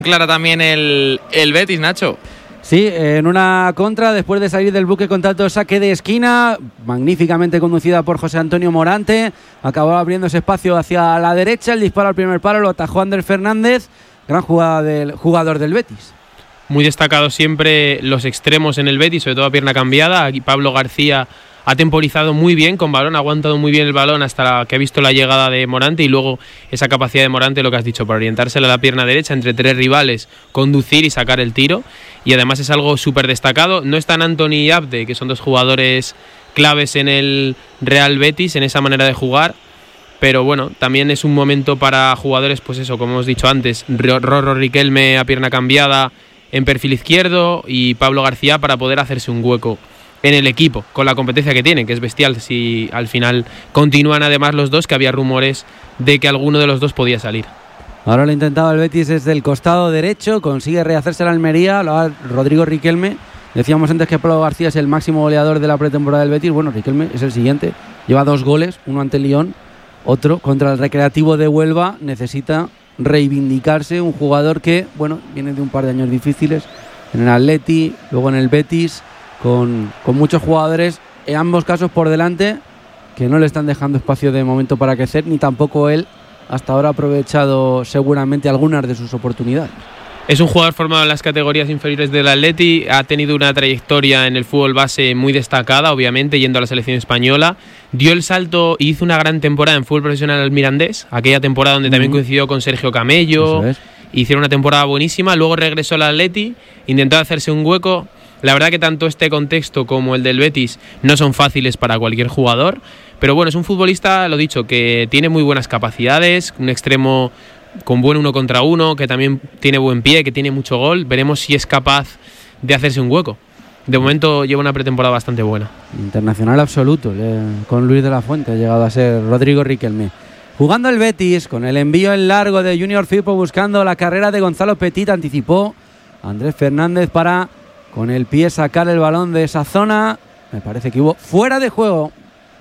Clara también el Betis, Nacho. Sí, en una contra, después de salir del buque con tanto saque de esquina, magníficamente conducida por José Antonio Morante, acabó abriendo ese espacio hacia la derecha, el disparo al primer palo lo atajó Ander Fernández, gran jugada del jugador del Betis. Muy destacado siempre los extremos en el Betis, sobre todo a pierna cambiada. Aquí Pablo García ha temporizado muy bien con balón, ha aguantado muy bien el balón hasta que ha visto la llegada de Morante, y luego esa capacidad de Morante, lo que has dicho, para orientársela a la pierna derecha entre tres rivales, conducir y sacar el tiro, y además es algo súper destacado. No están Antony y Abde, que son dos jugadores claves en el Real Betis en esa manera de jugar, pero bueno, también es un momento para jugadores, pues eso, como hemos dicho antes, Rorro Riquelme a pierna cambiada en perfil izquierdo y Pablo García para poder hacerse un hueco en el equipo, con la competencia que tienen, que es bestial. Si al final continúan además los dos, que había rumores de que alguno de los dos podía salir. Ahora lo intentaba el Betis desde el costado derecho, consigue rehacerse la Almería, lo hace Rodrigo Riquelme. Decíamos antes que Pablo García es el máximo goleador de la pretemporada del Betis. Bueno, Riquelme es el siguiente, lleva 2 goles, uno ante el Lyon, otro contra el Recreativo de Huelva. Necesita reivindicarse, un jugador que, bueno, viene de un par de años difíciles en el Atleti, luego en el Betis, con muchos jugadores, en ambos casos por delante, que no le están dejando espacio de momento para crecer, ni tampoco él hasta ahora ha aprovechado seguramente algunas de sus oportunidades. Es un jugador formado en las categorías inferiores del Atleti, ha tenido una trayectoria en el fútbol base muy destacada, obviamente, yendo a la selección española. Dio el salto y hizo una gran temporada en fútbol profesional al Mirandés, aquella temporada donde también coincidió con Sergio Camello. Hicieron una temporada buenísima, luego regresó al Atleti, intentó hacerse un hueco. La verdad que tanto este contexto como el del Betis no son fáciles para cualquier jugador, pero bueno, es un futbolista, lo dicho, que tiene muy buenas capacidades, un extremo con buen 1 contra 1, que también tiene buen pie, que tiene mucho gol. Veremos si es capaz de hacerse un hueco. De momento lleva una pretemporada bastante buena. Internacional absoluto, con Luis de la Fuente ha llegado a ser Rodrigo Riquelme. Jugando el Betis, con el envío en largo de Junior Firpo buscando la carrera de Gonzalo Petit, anticipó Andrés Fernández para con el pie sacar el balón de esa zona. Me parece que hubo fuera de juego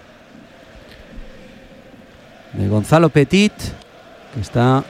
de Gonzalo Petit, que está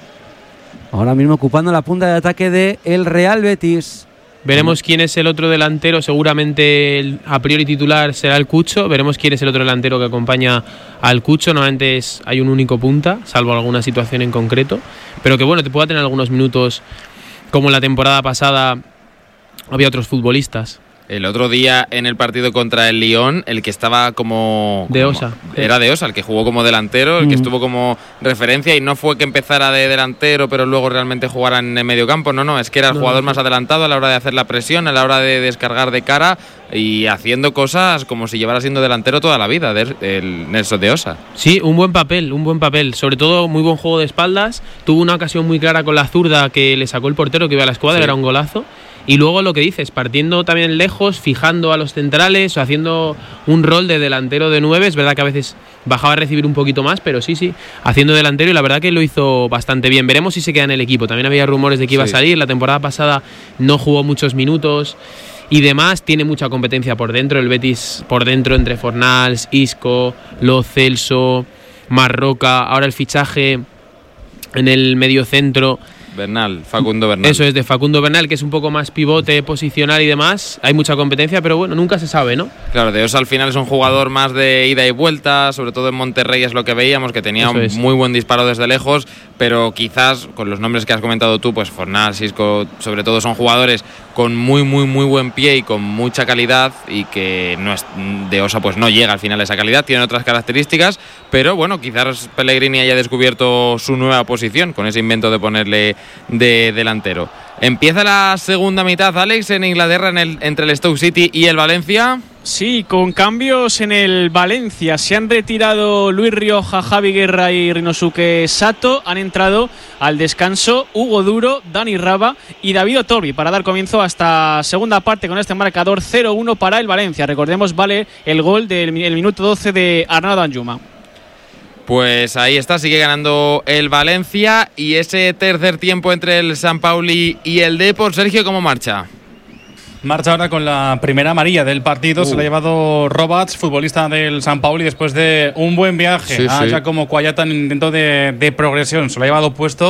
ahora mismo ocupando la punta de ataque de el Real Betis. Veremos quién es el otro delantero. Seguramente el a priori titular será el Cucho. Veremos quién es el otro delantero que acompaña al Cucho. Normalmente hay un único punta, salvo alguna situación en concreto, pero que bueno, te pueda tener algunos minutos, como en la temporada pasada había otros futbolistas. El otro día en el partido contra el Lyon, el que estaba como de Osa. Era de Osa, el que jugó como delantero, el que estuvo como referencia, y no fue que empezara de delantero pero luego realmente jugara en el medio campo. No, es que era el jugador más adelantado a la hora de hacer la presión, a la hora de descargar de cara y haciendo cosas como si llevara siendo delantero toda la vida, el Nelson de Osa. Sí, un buen papel, sobre todo muy buen juego de espaldas. Tuvo una ocasión muy clara con la zurda que le sacó el portero, que iba a la escuadra, era un golazo. Y luego lo que dices, partiendo también lejos, fijando a los centrales o haciendo un rol de delantero de 9. Es verdad que a veces bajaba a recibir un poquito más, pero sí, haciendo delantero, y la verdad que lo hizo bastante bien. Veremos si se queda en el equipo. También había rumores de que iba a salir. La temporada pasada no jugó muchos minutos y demás. Tiene mucha competencia por dentro. El Betis por dentro entre Fornals, Isco, Lo Celso, Marroca. Ahora el fichaje en el mediocentro, Facundo Bernal. Eso es, de Facundo Bernal, que es un poco más pivote, posicional y demás. Hay mucha competencia, pero bueno, nunca se sabe, ¿no? Claro, de Osa al final es un jugador más de ida y vuelta, sobre todo en Monterrey es lo que veíamos, que tenía un muy buen disparo desde lejos, pero quizás con los nombres que has comentado tú, pues Fornal, Isco, sobre todo son jugadores con muy buen pie y con mucha calidad, y que no es, de Osa pues no llega al final a esa calidad, tiene otras características, pero bueno, quizás Pellegrini haya descubierto su nueva posición con ese invento de ponerle de delantero. Empieza la segunda mitad, Alex, en Inglaterra, entre el Stoke City y el Valencia. Sí, con cambios en el Valencia. Se han retirado Luis Rioja, Javi Guerra y Rinosuke Sato. Han entrado al descanso Hugo Duro, Dani Raba y David Otorbi para dar comienzo a esta segunda parte con este marcador 0-1 para el Valencia. Recordemos, vale el gol del minuto 12 de Arnaud Danjuma. Pues ahí está, sigue ganando el Valencia. Y ese tercer tiempo entre el San Pauli y el Depor, Sergio, ¿cómo marcha? Marcha ahora con la primera amarilla del partido. Se la ha llevado Roberts, futbolista del San Pauli, después de un buen viaje a Giacomo Cuayata en intento de progresión. Se lo ha llevado puesto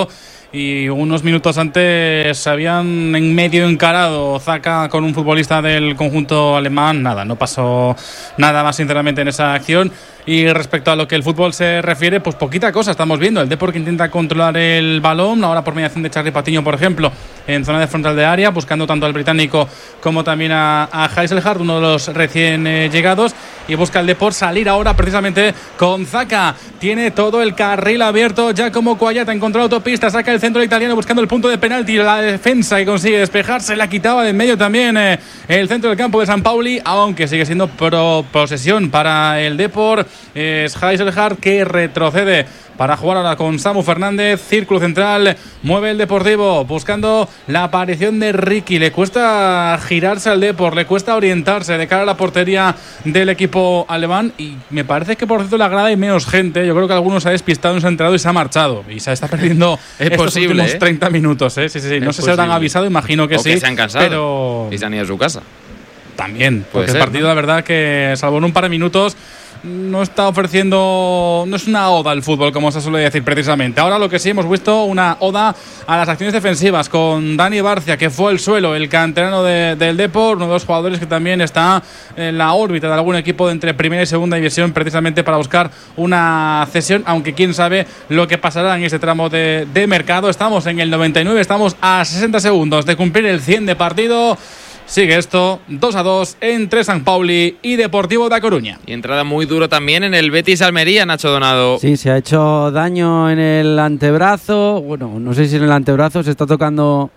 y unos minutos antes se habían en medio encarado Zaka con un futbolista del conjunto alemán. No pasó nada más sinceramente en esa acción. Y respecto a lo que el fútbol se refiere, pues poquita cosa estamos viendo. El Depor que intenta controlar el balón, ahora por mediación de Charly Patiño, por ejemplo, en zona de frontal de área, buscando tanto al británico como también a Heiselhardt, uno de los recién llegados, y busca el Depor salir ahora precisamente con Zaka. Tiene todo el carril abierto, Giacomo Quagliata encontró la autopista, saca el centro italiano buscando el punto de penalti, la defensa que consigue despejarse, la quitaba de en medio también el centro del campo de San Pauli, aunque sigue siendo posesión para el Depor. Es Heiselhardt que retrocede para jugar ahora con Samu Fernández, círculo central, mueve el Deportivo buscando la aparición de Ricky. Le cuesta girarse al Depor, le cuesta orientarse de cara a la portería del equipo alemán, y me parece que por cierto la grada hay menos gente. Yo creo que algunos se ha despistado, se ha entrado y se ha marchado y se está perdiendo estos últimos 30 minutos. Sí. No sé si habrán avisado, imagino que o sí, que se han cansado, pero y se han ido a su casa también, porque el partido, la verdad que salvo en un par de minutos, no está ofreciendo, no es una oda al fútbol, como se suele decir precisamente. Ahora lo que sí hemos visto, una oda a las acciones defensivas con Dani Barcia, que fue el suelo, el canterano del Depor, uno de los jugadores que también está en la órbita de algún equipo de entre primera y segunda división, precisamente para buscar una cesión, aunque quién sabe lo que pasará en este tramo de mercado. Estamos en el 99, estamos a 60 segundos de cumplir el 100 de partido. Sigue esto 2-2 entre San Pauli y Deportivo da Coruña. Y entrada muy duro también en el Betis Almería, Nacho Donado. Sí, se ha hecho daño en el antebrazo. Bueno, no sé si en el antebrazo se está tocando.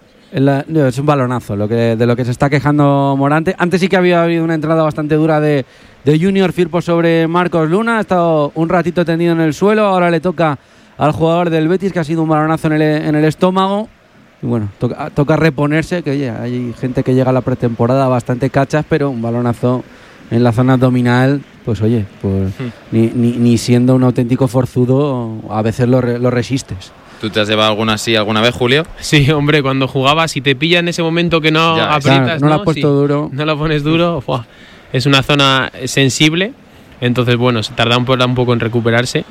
Es un balonazo de lo que se está quejando Morante. Antes sí que había habido una entrada bastante dura de Junior Firpo sobre Marcos Luna. Ha estado un ratito tendido en el suelo. Ahora le toca al jugador del Betis, que ha sido un balonazo en el estómago. Y bueno, toca reponerse, que oye, hay gente que llega a la pretemporada bastante cachas, pero un balonazo en la zona abdominal, pues oye, pues ni siendo un auténtico forzudo, a veces lo resistes. ¿Tú te has llevado alguna así alguna vez, Julio? Sí, hombre, cuando jugabas, si te pilla en ese momento que no aprietas, claro, no lo has puesto duro. No lo pones duro, es una zona sensible, entonces bueno, se tarda un poco en recuperarse.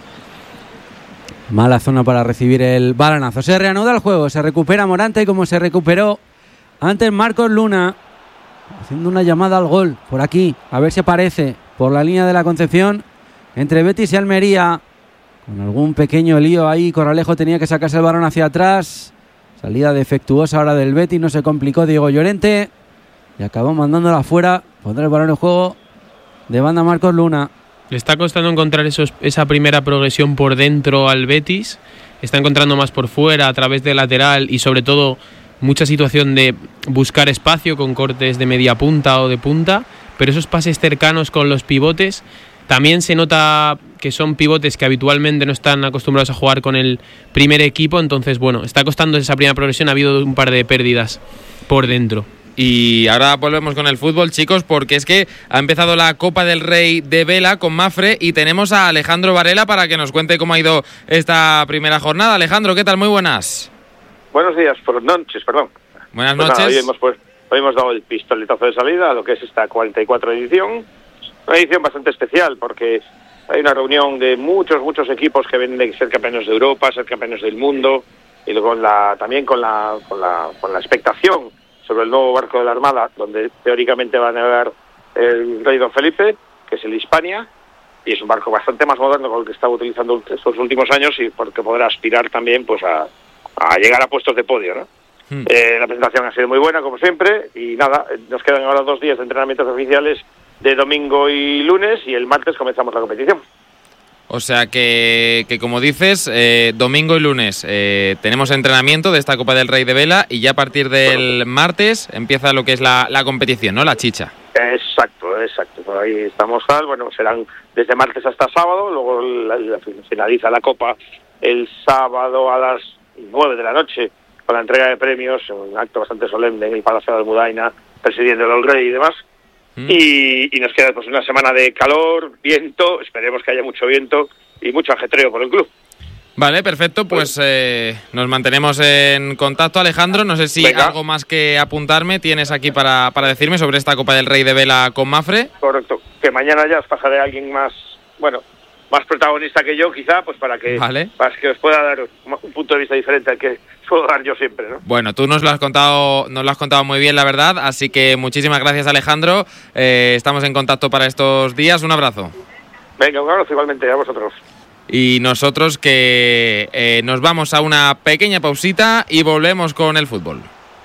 Mala zona para recibir el balonazo. Se reanuda el juego, se recupera Morante como se recuperó antes Marcos Luna, haciendo una llamada al gol por aquí, a ver si aparece por la línea de la Concepción entre Betis y Almería, con algún pequeño lío ahí. Corralejo tenía que sacarse el balón hacia atrás, salida defectuosa ahora del Betis, no se complicó Diego Llorente y acabó mandándola afuera. Pondrá el balón en juego de banda Marcos Luna. Le está costando encontrar esa primera progresión por dentro al Betis. Está encontrando más por fuera, a través de lateral, y sobre todo mucha situación de buscar espacio con cortes de media punta o de punta. Pero esos pases cercanos con los pivotes, también se nota que son pivotes que habitualmente no están acostumbrados a jugar con el primer equipo. Entonces, bueno, está costando esa primera progresión. Ha habido un par de pérdidas por dentro. Y ahora volvemos con el fútbol, chicos, porque es que ha empezado la Copa del Rey de Vela con Mafre y tenemos a Alejandro Varela para que nos cuente cómo ha ido esta primera jornada. Alejandro, ¿qué tal? Muy buenas. Buenos días, noches, perdón. Buenas noches. Nada, hoy hemos dado el pistoletazo de salida a lo que es esta 44 edición. Una edición bastante especial porque hay una reunión de muchos equipos que vienen de ser campeones de Europa, ser campeones del mundo, y también con la expectación sobre el nuevo barco de la Armada, donde teóricamente va a navegar el rey Don Felipe, que es el Hispania, y es un barco bastante más moderno con el que estaba utilizando estos últimos años, y porque podrá aspirar también pues a llegar a puestos de podio, ¿no? La presentación ha sido muy buena, como siempre, y nada, nos quedan ahora 2 días de entrenamientos oficiales de domingo y lunes, y el martes comenzamos la competición. O sea que como dices, domingo y lunes tenemos entrenamiento de esta Copa del Rey de Vela, y ya a partir del martes empieza lo que es la competición, ¿no? La chicha. Exacto. Por ahí estamos serán desde martes hasta sábado, luego finaliza la Copa el sábado a las 9 de la noche con la entrega de premios, un acto bastante solemne en el Palacio de Almudaina, presidiendo el Rey y demás. Y nos queda pues una semana de calor, viento, esperemos que haya mucho viento y mucho ajetreo por el club. Vale, perfecto, pues nos mantenemos en contacto, Alejandro. No sé si algo más que apuntarme tienes aquí para decirme sobre esta Copa del Rey de Vela con Mafre. Correcto, que mañana ya os pasaré a alguien más, más protagonista que yo, quizá, pues para que os pueda dar un punto de vista diferente al que puedo dar yo siempre, ¿no? Bueno, tú nos lo has contado muy bien, la verdad, así que muchísimas gracias, Alejandro. Estamos en contacto para estos días. Un abrazo. Venga, un abrazo igualmente a vosotros. Y nosotros que nos vamos a una pequeña pausita y volvemos con el fútbol.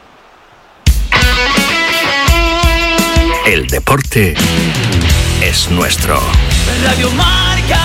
El deporte es nuestro. Radio Marca.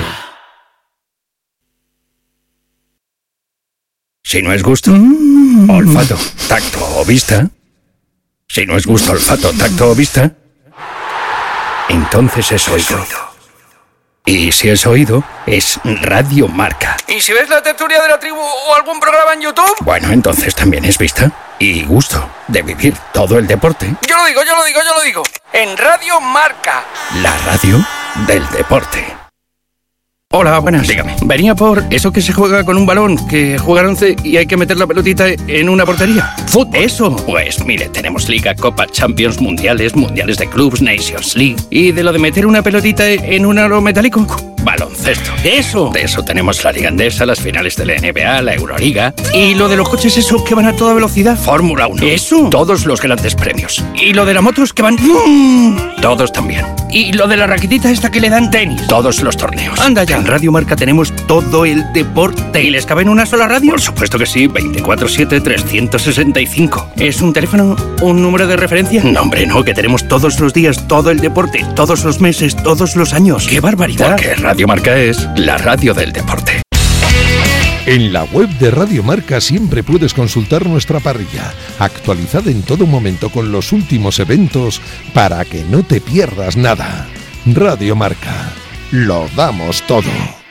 Si no es gusto, olfato, tacto o vista. Si no es gusto, olfato, tacto o vista, entonces es oído. Y si es oído, es Radio Marca. ¿Y si ves la tertulia de la tribu o algún programa en YouTube? Bueno, entonces también es vista y gusto de vivir todo el deporte. Yo lo digo. En Radio Marca. La radio del deporte. Hola, buenas. Dígame. Venía por eso que se juega con un balón, que juegan 11 y hay que meter la pelotita en una portería. ¿Fútbol? Eso. Pues mire, tenemos Liga, Copa, Champions, Mundiales de Clubs, Nations League. ¿Y de lo de meter una pelotita en un aro metálico? Baloncesto. ¿Eso? De eso tenemos la Liga Endesa, las finales de la NBA, la Euroliga. ¿Y lo de los coches esos que van a toda velocidad? Fórmula 1. ¿Eso? Todos los grandes premios. ¿Y lo de las motos que van? Todos también. ¿Y lo de la raquetita esta que le dan? Tenis. Todos los torneos. Anda ya. En Radio Marca tenemos todo el deporte. ¿Y les cabe en una sola radio? Por supuesto que sí, 24/7, 365. ¿Es un teléfono? ¿Un número de referencia? No, hombre, no, que tenemos todos los días, todo el deporte, todos los meses, todos los años. ¡Qué barbaridad! Porque Radio Marca es la radio del deporte. En la web de Radio Marca siempre puedes consultar nuestra parrilla, actualizada en todo momento con los últimos eventos para que no te pierdas nada. Radio Marca. Lo damos todo.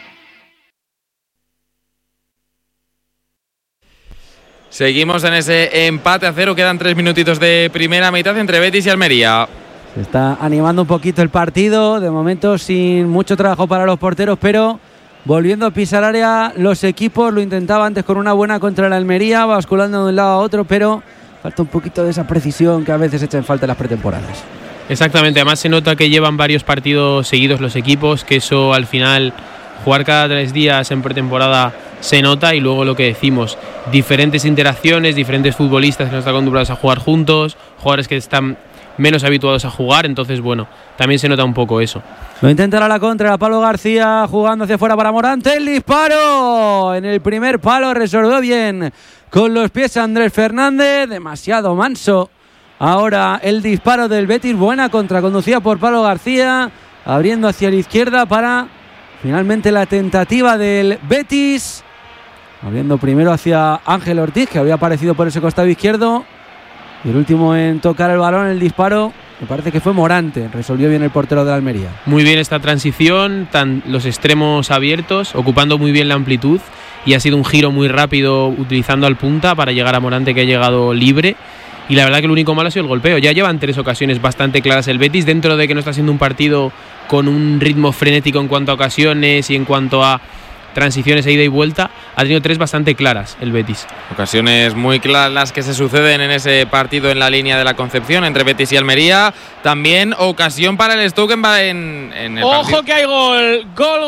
Seguimos en ese empate a 0. Quedan 3 minutitos de primera mitad entre Betis y Almería. Se está animando un poquito el partido. De momento sin mucho trabajo para los porteros, pero volviendo a pisar área los equipos. Lo intentaba antes con una buena contra el Almería, basculando de un lado a otro, pero falta un poquito de esa precisión que a veces echa en falta en las pretemporadas. Exactamente, además se nota que llevan varios partidos seguidos los equipos, que eso al final, jugar cada 3 días en pretemporada se nota, y luego lo que decimos, diferentes interacciones, diferentes futbolistas que no están acostumbrados a jugar juntos, jugadores que están menos habituados a jugar, entonces bueno, también se nota un poco eso. Lo intentará la contra, Pablo García jugando hacia afuera para Morante, el disparo en el primer palo, resolvió bien con los pies Andrés Fernández, demasiado manso. Ahora el disparo del Betis, buena contra, conducida por Pablo García, abriendo hacia la izquierda para finalmente la tentativa del Betis, abriendo primero hacia Ángel Ortiz, que había aparecido por ese costado izquierdo, y el último en tocar el balón, el disparo, me parece que fue Morante, resolvió bien el portero de la Almería. Muy bien esta transición, los extremos abiertos, ocupando muy bien la amplitud, y ha sido un giro muy rápido utilizando al punta para llegar a Morante, que ha llegado libre. Y la verdad que lo único malo ha sido el golpeo. Ya llevan 3 ocasiones bastante claras el Betis, dentro de que no está siendo un partido con un ritmo frenético en cuanto a ocasiones y en cuanto a transiciones e ida y vuelta. Ha tenido 3 bastante claras el Betis. Ocasiones muy claras las que se suceden en ese partido en la línea de la Concepción entre Betis y Almería. También ocasión para el Stoke en el ¡ojo partido. Que hay gol! ¡Gol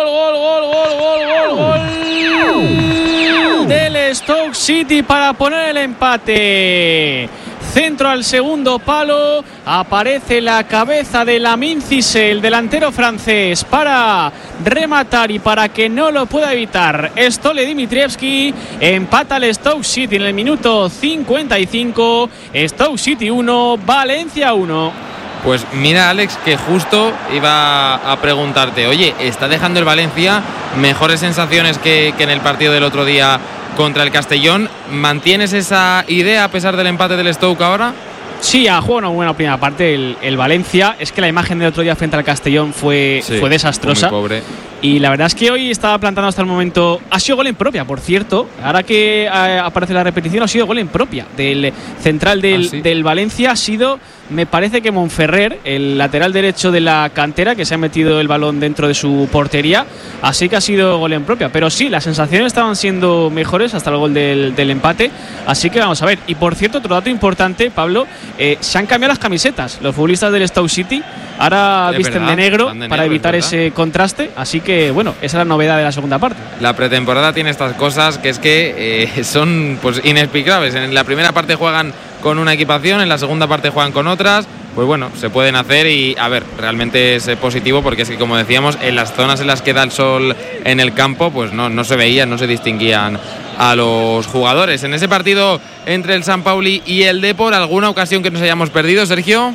del Stoke City para poner el empate! Centro al segundo palo, aparece la cabeza de Lamine Cissé, el delantero francés, para rematar y para que no lo pueda evitar Stole Dimitrievski. Empata el Stoke City en el minuto 55. Stoke City 1, Valencia 1. Pues mira, Alex, que justo iba a preguntarte, oye, ¿está dejando el Valencia mejores sensaciones que en el partido del otro día contra el Castellón? ¿Mantienes esa idea a pesar del empate del Stoke ahora? Sí, ha jugado una buena primera parte el Valencia. Es que la imagen del otro día frente al Castellón fue desastrosa. Muy pobre. Y la verdad es que hoy estaba plantando hasta el momento. Ha sido gol en propia, por cierto. Ahora que aparece la repetición, ha sido gol en propia del central del Valencia. Ha sido, me parece que Monferrer, el lateral derecho de la cantera, que se ha metido el balón dentro de su portería. Así que ha sido gol en propia. Pero sí, las sensaciones estaban siendo mejores hasta el gol del empate. Así que vamos a ver. Y por cierto, otro dato importante, Pablo, se han cambiado las camisetas. Los futbolistas del Stoke City Ahora visten de negro para evitar ese contraste, así que bueno, esa es la novedad de la segunda parte. La pretemporada tiene estas cosas que es que son pues inexplicables. En la primera parte juegan con una equipación, en la segunda parte juegan con otras. Pues bueno, se pueden hacer y a ver, realmente es positivo porque es que, como decíamos, en las zonas en las que da el sol en el campo, pues no se veían, no se distinguían a los jugadores. En ese partido entre el San Pauli y el Depor, ¿alguna ocasión que nos hayamos perdido, Sergio?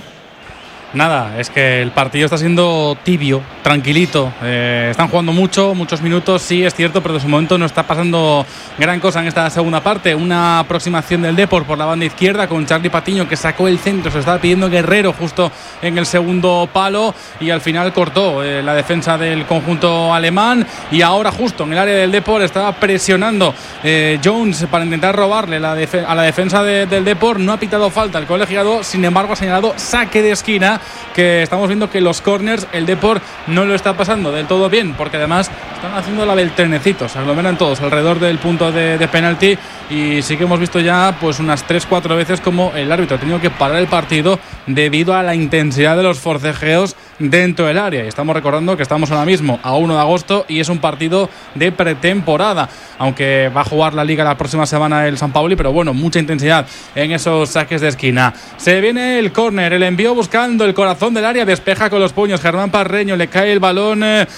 Nada, es que el partido está siendo tibio, tranquilito. Están jugando muchos minutos, sí, es cierto, pero de su momento no está pasando gran cosa en esta segunda parte. Una aproximación del Depor por la banda izquierda con Charly Patiño, que sacó el centro, se estaba pidiendo Guerrero justo en el segundo palo y al final cortó la defensa del conjunto alemán. Y ahora justo en el área del Depor estaba presionando Jones para intentar robarle a la defensa del Depor. No ha pitado falta el colegiado, sin embargo ha señalado saque de esquina, que estamos viendo que los corners el Depor no lo está pasando del todo bien, porque además están haciendo la del trenecito, se aglomeran todos alrededor del punto de penalti y sí que hemos visto ya pues unas 3-4 veces como el árbitro ha tenido que parar el partido debido a la intensidad de los forcejeos dentro del área. Y estamos recordando que estamos ahora mismo a 1 de agosto y es un partido de pretemporada, aunque va a jugar la Liga la próxima semana el San Pauli, pero bueno, mucha intensidad en esos saques de esquina. Se viene el córner, el envío buscando el corazón del área, despeja con los puños Germán Parreño, le cae el balón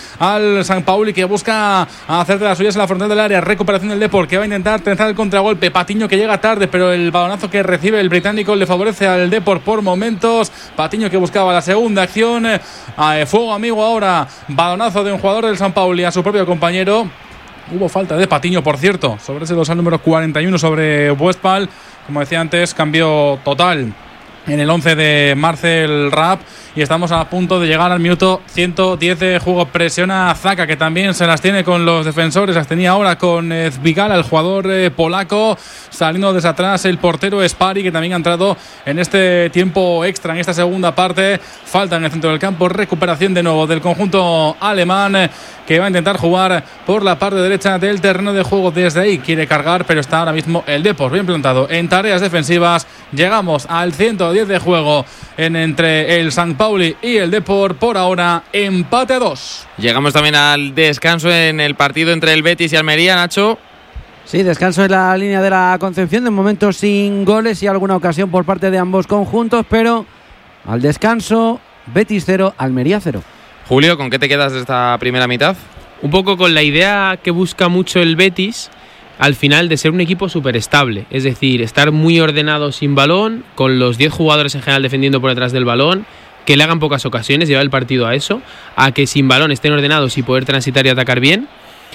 al San Pauli, que busca hacer de las suyas en la frontal del área. Recuperación del Depor, que va a intentar trenzar el contragolpe. Patiño, que llega tarde, pero el balonazo que recibe el británico le favorece al Depor por momentos. Patiño, que buscaba la segunda acción. Fuego amigo ahora, balonazo de un jugador del San Pauli a su propio compañero. Hubo falta de Patiño, por cierto, sobre ese dorsal número 41 sobre Westphal. Como decía antes, cambio total en el 11 de Marcel Rapp y estamos a punto de llegar al minuto 110 de juego. Presiona Zaka, que también se las tiene con los defensores, las tenía ahora con Zbigala, el jugador polaco. Saliendo desde atrás el portero Spari, que también ha entrado en este tiempo extra, en esta segunda parte. Falta en el centro del campo, recuperación de nuevo del conjunto alemán, que va a intentar jugar por la parte derecha del terreno de juego. Desde ahí quiere cargar, pero está ahora mismo el Depor bien plantado en tareas defensivas. Llegamos al 110 de juego entre el San Pauli y el Depor. Por ahora, empate a 2. Llegamos también al descanso en el partido entre el Betis y Almería, Nacho. Sí, descanso en la línea de la Concepción, de momento sin goles y alguna ocasión por parte de ambos conjuntos, pero al descanso, Betis 0, Almería 0. Julio, ¿con qué te quedas de esta primera mitad? Un poco con la idea que busca mucho el Betis al final de ser un equipo súper estable, es decir, estar muy ordenado sin balón, con los 10 jugadores en general defendiendo por detrás del balón, que le hagan pocas ocasiones, llevar el partido a eso, a que sin balón estén ordenados y poder transitar y atacar bien,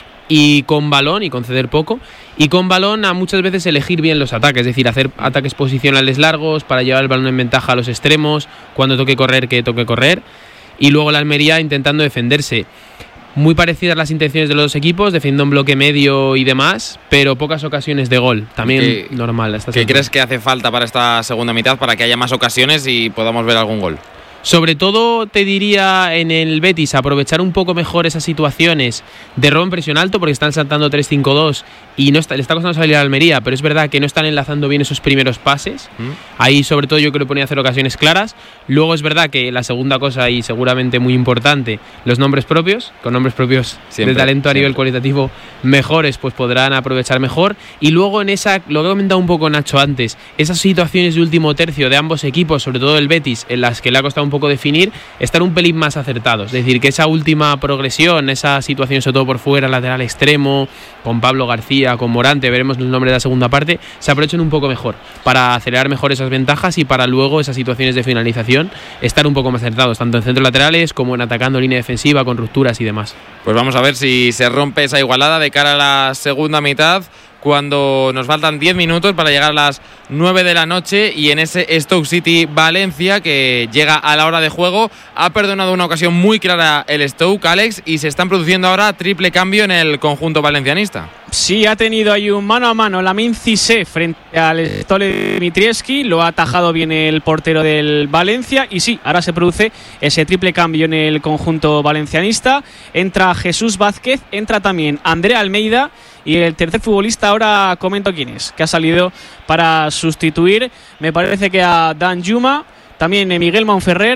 y con balón y conceder poco, y con balón a muchas veces elegir bien los ataques, es decir, hacer ataques posicionales largos para llevar el balón en ventaja a los extremos, cuando toque correr, que toque correr, y luego la Almería intentando defenderse. Muy parecidas las intenciones de los dos equipos, defendiendo un bloque medio y demás, pero pocas ocasiones de gol. También normal. ¿Qué crees que hace falta para esta segunda mitad para que haya más ocasiones y podamos ver algún gol? Sobre todo te diría en el Betis aprovechar un poco mejor esas situaciones de robo en presión alto, porque están saltando 3-5-2 y le está costando salir a Almería, pero es verdad que no están enlazando bien esos primeros pases. Ahí sobre todo yo creo que ponía a hacer ocasiones claras. Luego es verdad que la segunda cosa, y seguramente muy importante, los nombres propios, con nombres propios siempre, de talento a nivel cualitativo mejores, pues podrán aprovechar mejor. Y luego en esa, lo que he comentado un poco Nacho antes, esas situaciones de último tercio de ambos equipos, sobre todo el Betis, en las que le ha costado un poco definir, estar un pelín más acertados, es decir, que esa última progresión, esa situación sobre todo por fuera, lateral extremo, con Pablo García, con Morante, veremos el nombre de la segunda parte, se aprovechen un poco mejor para acelerar mejor esas ventajas y para luego esas situaciones de finalización estar un poco más acertados, tanto en centros laterales como en atacando línea defensiva con rupturas y demás. Pues vamos a ver si se rompe esa igualada de cara a la segunda mitad, cuando nos faltan 10 minutos para llegar a las 9 de la noche, y en ese Stoke City Valencia, que llega a la hora de juego, ha perdonado una ocasión muy clara el Stoke, Alex, y se están produciendo ahora triple cambio en el conjunto valencianista. Sí, ha tenido ahí un mano a mano Lamin Cissé frente al Stole Dmitrievski, lo ha atajado bien el portero del Valencia, y sí, ahora se produce ese triple cambio en el conjunto valencianista. Entra Jesús Vázquez, entra también Andrea Almeida, y el tercer futbolista, ahora comento quién es, que ha salido para sustituir, me parece que a Dan Juma, también Miguel Monferrer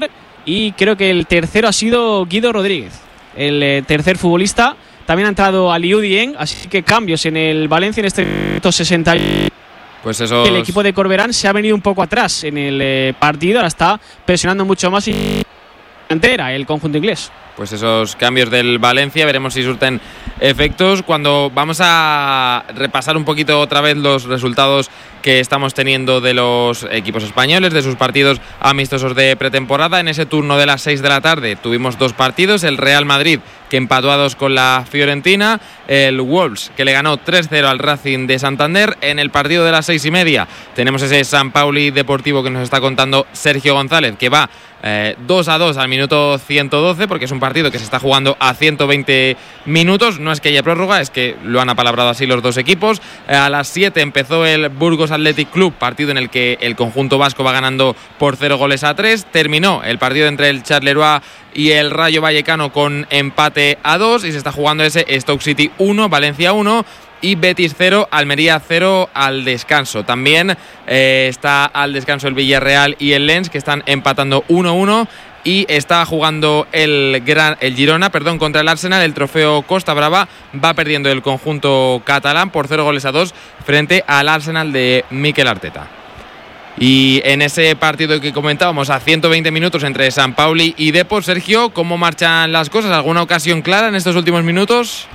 y creo que el tercero ha sido Guido Rodríguez, el tercer futbolista. También ha entrado Aliou Dieng, así que cambios en el Valencia en este 60. Pues eso. El equipo de Corberán se ha venido un poco atrás en el partido, ahora está presionando mucho más y entera el conjunto inglés. Pues esos cambios del Valencia, veremos si surten efectos. Cuando vamos a repasar un poquito otra vez los resultados que estamos teniendo de los equipos españoles, de sus partidos amistosos de pretemporada. En ese turno de las 6 de la tarde tuvimos 2 partidos, el Real Madrid que empató a 2 con la Fiorentina, el Wolves que le ganó 3-0 al Racing de Santander. En el partido de las 6:30 tenemos ese San Pauli Deportivo que nos está contando Sergio González, que va 2-2 al minuto 112, porque es un partido que se está jugando a 120 minutos. No es que haya prórroga, es que lo han apalabrado así los dos equipos. A las 7 empezó el Burgos Athletic Club, partido en el que el conjunto vasco va ganando por 0-3. Terminó el partido entre el Charleroi y el Rayo Vallecano con empate a 2 y se está jugando ese Stoke City 1, Valencia 1 y Betis 0, Almería 0 al descanso. También está al descanso el Villarreal y el Lens, que están empatando 1-1. Y está jugando el Girona contra el Arsenal. El trofeo Costa Brava va perdiendo el conjunto catalán por 0-2 frente al Arsenal de Mikel Arteta. Y en ese partido que comentábamos, a 120 minutos entre San Pauli y Depor, Sergio, ¿cómo marchan las cosas? ¿Alguna ocasión clara en estos últimos minutos?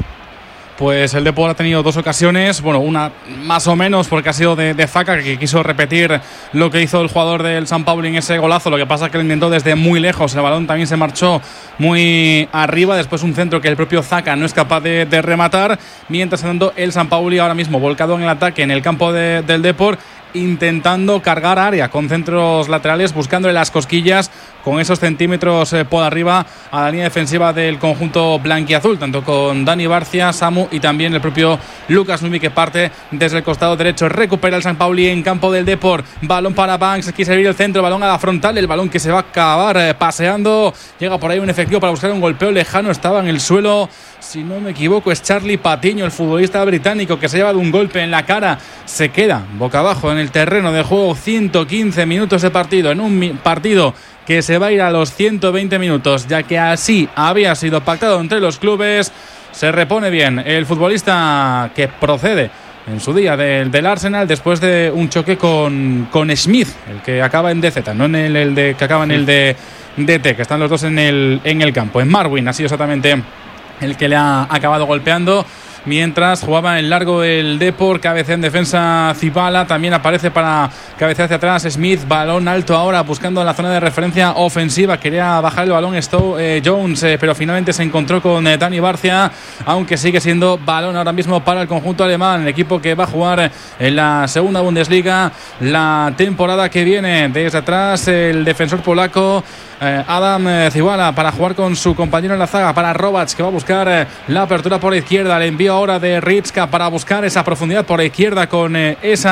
Pues el Depor ha tenido 2 ocasiones, bueno, una más o menos porque ha sido de Zaca, que quiso repetir lo que hizo el jugador del San Pauli en ese golazo. Lo que pasa es que lo intentó desde muy lejos, el balón también se marchó muy arriba, después un centro que el propio Zaca no es capaz de rematar. Mientras tanto, el San Pauli ahora mismo volcado en el ataque en el campo del Depor, intentando cargar área con centros laterales, buscándole las cosquillas con esos centímetros por arriba a la línea defensiva del conjunto blanquiazul, tanto con Dani Barcia, Samu y también el propio Lucas Numi, que parte desde el costado derecho. Recupera el San Pauli en campo del Depor, balón para Banks, quiere servir el centro, balón a la frontal, el balón que se va a acabar paseando, llega por ahí un efectivo para buscar un golpeo lejano, estaba en el suelo, si no me equivoco es Charlie Patiño, el futbolista británico, que se ha llevado un golpe en la cara, se queda boca abajo en el terreno de juego. 115 minutos de partido, en un partido que se va a ir a los 120 minutos, ya que así había sido pactado entre los clubes. Se repone bien el futbolista que procede en su día del Arsenal después de un choque con Smith, el que acaba en DZ, no en el de que acaba en el de DT, que están los dos en el campo. En Marwin ha sido exactamente el que le ha acabado golpeando. Mientras jugaba en largo el Depor, cabecea en defensa Zibala, también aparece para cabecear hacia atrás Smith, balón alto ahora buscando la zona de referencia ofensiva, quería bajar el balón Jones, pero finalmente se encontró con Dani Barcia, aunque sigue siendo balón ahora mismo para el conjunto alemán, el equipo que va a jugar en la segunda Bundesliga la temporada que viene. Desde atrás el defensor polaco Adam Zibala para jugar con su compañero en la zaga, para Robac, que va a buscar la apertura por izquierda. El envío ahora de Ritska para buscar esa profundidad por izquierda con ese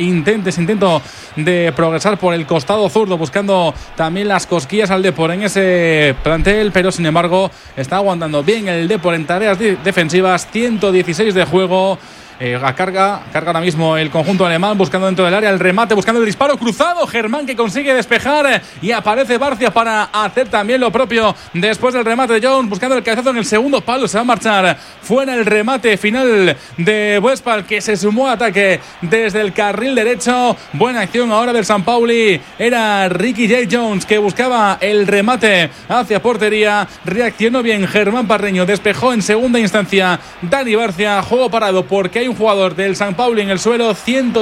intento de progresar por el costado zurdo, buscando también las cosquillas al Depor en ese plantel, pero sin embargo está aguantando bien el Depor en tareas defensivas. 116 de juego. Carga ahora mismo el conjunto alemán, buscando dentro del área el remate, buscando el disparo cruzado. Germán, que consigue despejar, y aparece Barcia para hacer también lo propio después del remate de Jones, buscando el cabezazo en el segundo palo. Se va a marchar fuera el remate final de Westphal, que se sumó a ataque desde el carril derecho. Buena acción ahora del San Pauli, era Ricky J. Jones que buscaba el remate hacia portería. Reaccionó bien Germán Parreño, despejó en segunda instancia Dani Barcia. Juego parado porque hay un jugador del San Pauli en el suelo.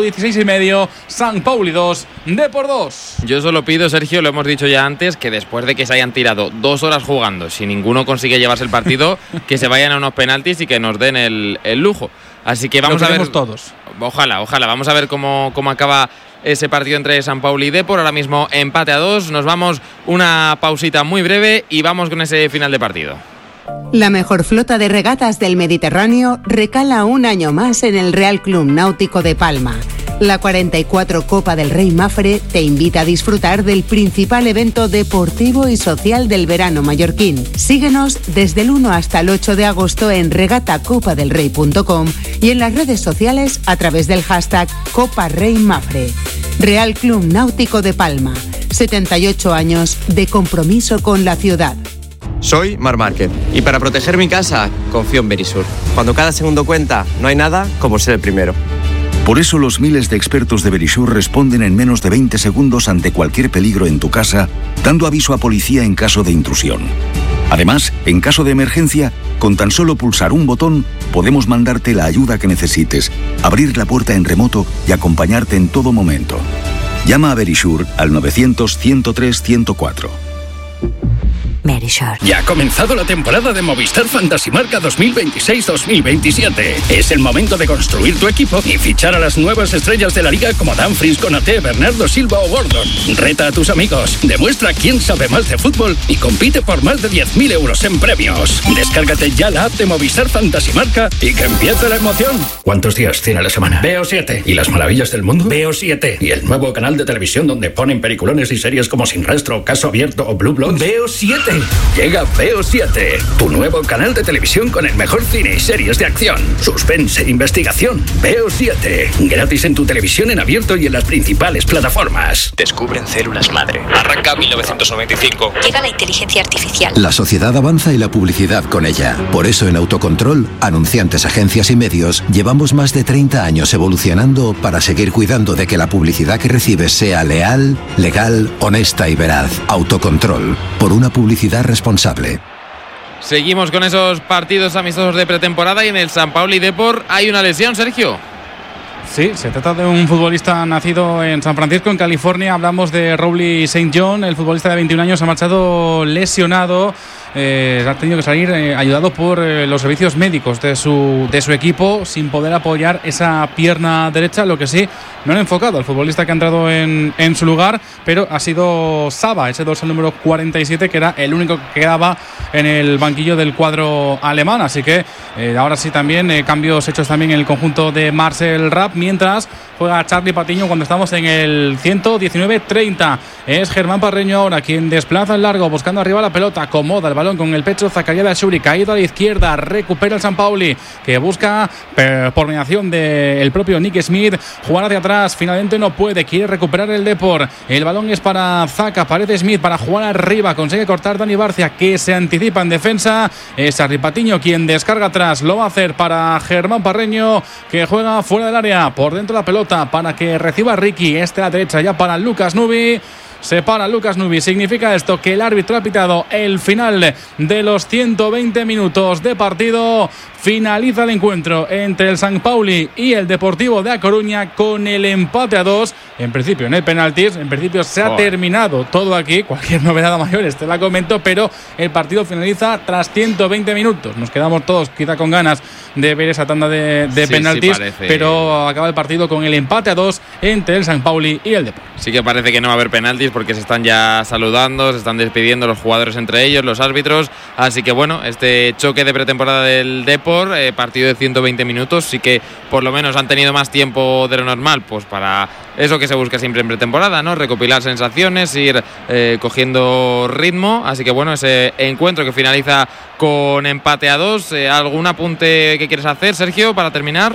116,5, San Pauli 2, Depor 2. Yo solo pido, Sergio, lo hemos dicho ya antes, que después de que se hayan tirado 2 horas jugando, si ninguno consigue llevarse el partido, que se vayan a unos penaltis y que nos den el lujo. Así que vamos a ver todos. Ojalá, vamos a ver cómo acaba ese partido entre San Pauli y Depor. Ahora mismo empate a 2, nos vamos una pausita muy breve y vamos con ese final de partido. La mejor flota de regatas del Mediterráneo recala un año más en el Real Club Náutico de Palma. La 44 Copa del Rey Mafre te invita a disfrutar del principal evento deportivo y social del verano mallorquín. Síguenos desde el 1 hasta el 8 de agosto en regatacopadelrey.com y en las redes sociales a través del hashtag Copa Rey Mafre. Real Club Náutico de Palma. 78 años de compromiso con la ciudad. Soy Mar Márquez y para proteger mi casa confío en Verisur. Cuando cada segundo cuenta, no hay nada como ser el primero. Por eso los miles de expertos de Verisur responden en menos de 20 segundos ante cualquier peligro en tu casa, dando aviso a policía en caso de intrusión. Además, en caso de emergencia, con tan solo pulsar un botón, podemos mandarte la ayuda que necesites, abrir la puerta en remoto y acompañarte en todo momento. Llama a Verisur al 900-103-104. Verisur. Ya ha comenzado la temporada de Movistar Fantasy Marca 2026-2027. Es el momento de construir tu equipo y fichar a las nuevas estrellas de la liga como Dumfries, Konaté, Bernardo Silva o Gordon. Reta a tus amigos, demuestra quién sabe más de fútbol y compite por más de 10.000 euros en premios. Descárgate ya la app de Movistar Fantasy Marca y que empiece la emoción. ¿Cuántos días tiene la semana? Veo 7. ¿Y las maravillas del mundo? Veo 7. ¿Y el nuevo canal de televisión donde ponen peliculones y series como Sin Rastro, Caso Abierto o Blue Bloods? Veo 7. Llega Veo 7, tu nuevo canal de televisión con el mejor cine y series de acción, suspense e investigación. Veo 7, gratis en tu televisión en abierto y en las principales plataformas. Descubren células madre. Arranca 1995. Llega la inteligencia artificial. La sociedad avanza y la publicidad con ella. Por eso en Autocontrol, anunciantes, agencias y medios, llevamos más de 30 años evolucionando para seguir cuidando de que la publicidad que recibes sea leal, legal, honesta y veraz. Autocontrol, por una publicidad responsable. Seguimos con esos partidos amistosos de pretemporada y en el San Pauli Depor hay una lesión, Sergio. Sí, se trata de un futbolista nacido en San Francisco, en California. Hablamos de Rowley St. John. El futbolista de 21 años ha marchado lesionado. Ha tenido que salir ayudado por los servicios médicos de su equipo, sin poder apoyar esa pierna derecha. Lo que sí, no han enfocado al futbolista que ha entrado en su lugar, pero ha sido Saba, ese dorsal número 47, que era el único que quedaba en el banquillo del cuadro alemán. Así que ahora sí también cambios hechos también en el conjunto de Marcel Rapp, mientras juega Charlie Patiño cuando estamos en el 119-30. Es Germán Parreño ahora quien desplaza el largo, buscando arriba la pelota, acomoda el balón con el pecho. Zakaria Dashuri, caído a la izquierda, recupera el San Pauli, que busca por mediación del propio Nick Smith jugar hacia atrás, finalmente no puede, quiere recuperar el Depor. El balón es para Zaka, aparece Smith para jugar arriba, consigue cortar Dani Barcia, que se anticipa en defensa. Es Charlie Patiño quien descarga atrás, lo va a hacer para Germán Parreño, que juega fuera del área, por dentro la pelota para que reciba Ricky, a la derecha ya para Lucas Nubi. Se para Lucas Nubi. Significa esto que el árbitro ha pitado el final de los 120 minutos de partido. Finaliza el encuentro entre el San Pauli y el Deportivo de A Coruña con el empate a 2. En principio no hay penaltis, en principio se ha terminado todo aquí. Cualquier novedad mayor te la comento, pero el partido finaliza tras 120 minutos. Nos quedamos todos quizá con ganas de ver esa tanda de penaltis, pero acaba el partido con el empate a 2 entre el San Pauli y el Depor. Sí que parece que no va a haber penaltis porque se están ya saludando, se están despidiendo los jugadores entre ellos, los árbitros. Así que bueno, este choque de pretemporada del Depor, partido de 120 minutos, sí que por lo menos han tenido más tiempo de lo normal, pues para eso que se busca siempre en pretemporada, ¿no? Recopilar sensaciones, ir cogiendo ritmo. Así que bueno, ese encuentro que finaliza con empate a 2. ¿Algún apunte que quieres hacer, Sergio, para terminar?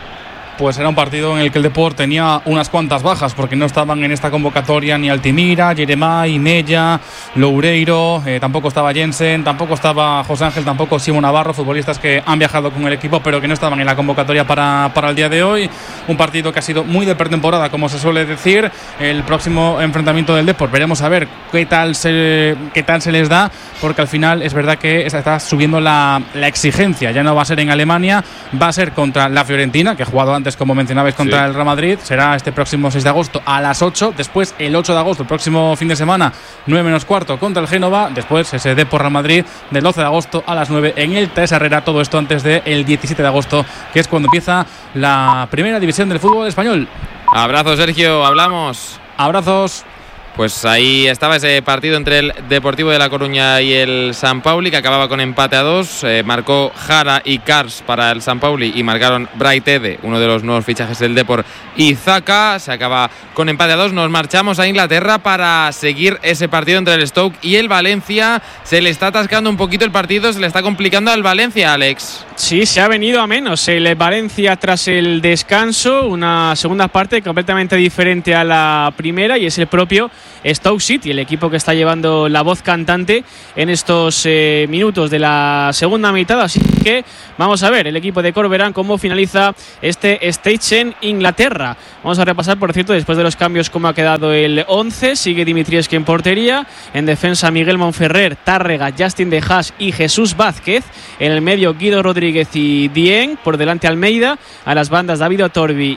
Pues era un partido en el que el Depor tenía unas cuantas bajas, porque no estaban en esta convocatoria ni Altimira, Jeremai, Nella, Loureiro, tampoco estaba Jensen, tampoco estaba José Ángel, tampoco Simón Navarro, futbolistas que han viajado con el equipo pero que no estaban en la convocatoria para el día de hoy. Un partido que ha sido muy de pretemporada, como se suele decir. El próximo enfrentamiento del Depor, veremos a ver qué tal se les da, porque al final es verdad que está subiendo la exigencia. Ya no va a ser en Alemania, va a ser contra la Fiorentina, que ha jugado antes, como mencionabais, contra el Real Madrid. Será este próximo 6 de agosto a las 8. Después el 8 de agosto, el próximo fin de semana, 9 menos cuarto contra el Génova. Después ese Depor Real Madrid del 12 de agosto a las 9 en el Teresa Herrera. Todo esto antes del 17 de agosto, que es cuando empieza la primera división del fútbol español. Abrazos, Sergio, hablamos. Abrazos. Pues ahí estaba ese partido entre el Deportivo de La Coruña y el San Pauli, que acababa con empate a 2. Marcó Jara y Kars para el San Pauli y marcaron Bright Ede, uno de los nuevos fichajes del Depor, y Zaka. Se acaba con empate a 2. Nos marchamos a Inglaterra para seguir ese partido entre el Stoke y el Valencia. Se le está atascando un poquito el partido, se le está complicando al Valencia, Alex. Sí, se ha venido a menos el Valencia tras el descanso. Una segunda parte completamente diferente a la primera, y es el propio Stoke City, el equipo que está llevando la voz cantante en estos minutos de la segunda mitad. Así que vamos a ver el equipo de Corberán cómo finaliza este stage en Inglaterra. Vamos a repasar, por cierto, después de los cambios, cómo ha quedado el 11. Sigue Dimitrievski en portería, en defensa Miguel Monferrer, Tárrega, Justin De Haas y Jesús Vázquez. En el medio Guido Rodríguez y Dieng, por delante Almeida, a las bandas David Otorbi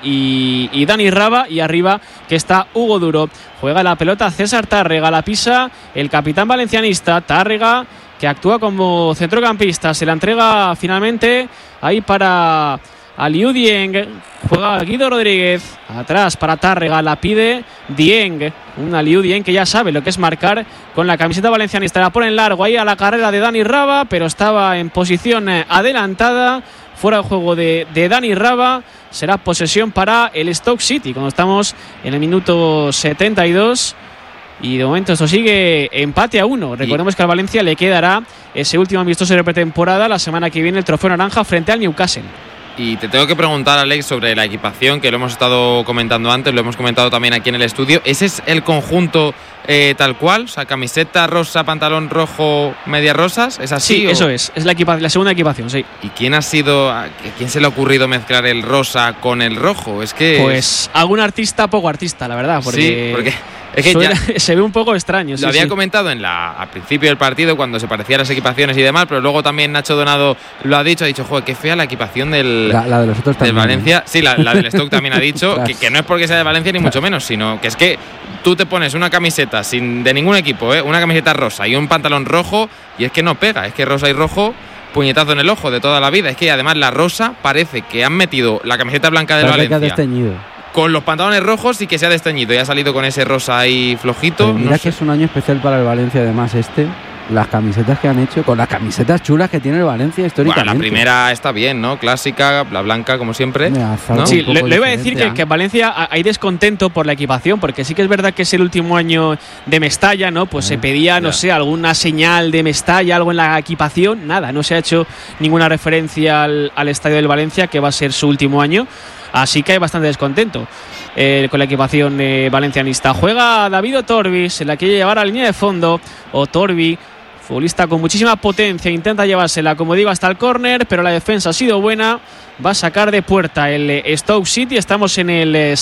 y Dani Raba, y arriba que está Hugo Duro. Juega la pelota César Tárrega, la pisa el capitán valencianista. Tárrega, que actúa como centrocampista, se la entrega finalmente ahí para Aliou Dieng. Juega Guido Rodríguez atrás para Tárrega, la pide Dieng, un Aliou Dieng que ya sabe lo que es marcar con la camiseta valencianista. La pone en largo ahí a la carrera de Dani Raba, pero estaba en posición adelantada, fuera de juego de Dani Raba. Será posesión para el Stoke City cuando estamos en el minuto 72. Y de momento esto sigue empate a 1. Recordemos que al Valencia le quedará ese último amistoso de pretemporada la semana que viene, el trofeo naranja frente al Newcastle. Y te tengo que preguntar, Alex, sobre la equipación, que lo hemos estado comentando antes, lo hemos comentado también aquí en el estudio. ¿Ese es el conjunto tal cual? O sea, camiseta rosa, pantalón rojo, medias rosas, ¿es así? Sí, eso es la segunda equipación, sí. ¿Y quién ha sido, a quién se le ha ocurrido mezclar el rosa con el rojo? Es que... Pues algún artista, poco artista, la verdad, porque... Sí, porque... Es que ya se ve un poco extraño. Lo había comentado al principio del partido, cuando se parecían las equipaciones y demás, pero luego también Nacho Donado lo ha dicho, joder, qué fea la equipación la de los otros del Valencia. Sí, la del Stoke también ha dicho que no es porque sea de Valencia ni mucho menos, sino que es que tú te pones una camiseta de ningún equipo, una camiseta rosa y un pantalón rojo, y es que no pega, es que rosa y rojo, puñetazo en el ojo de toda la vida. Es que además la rosa parece que han metido la camiseta blanca del Valencia con los pantalones rojos y que se ha desteñido y ha salido con ese rosa ahí flojito. Pero mira, no sé, que es un año especial para el Valencia, además las camisetas que han hecho, con las camisetas chulas que tiene el Valencia históricamente. Bueno, la primera está bien, ¿no? Clásica, la blanca como siempre, ¿no? Sí, le iba a decir que en Valencia hay descontento por la equipación, porque sí que es verdad que es el último año de Mestalla, ¿no? Pues se pedía, no sé, alguna señal de Mestalla, algo en la equipación. Nada, no se ha hecho ninguna referencia al estadio del Valencia, que va a ser su último año. Así que hay bastante descontento con la equipación valencianista. Juega David Otorbi, se la quiere llevar a la línea de fondo. Otorbi, futbolista con muchísima potencia, intenta llevársela, como digo, hasta el córner, pero la defensa ha sido buena. Va a sacar de puerta el Stoke City. Estamos en el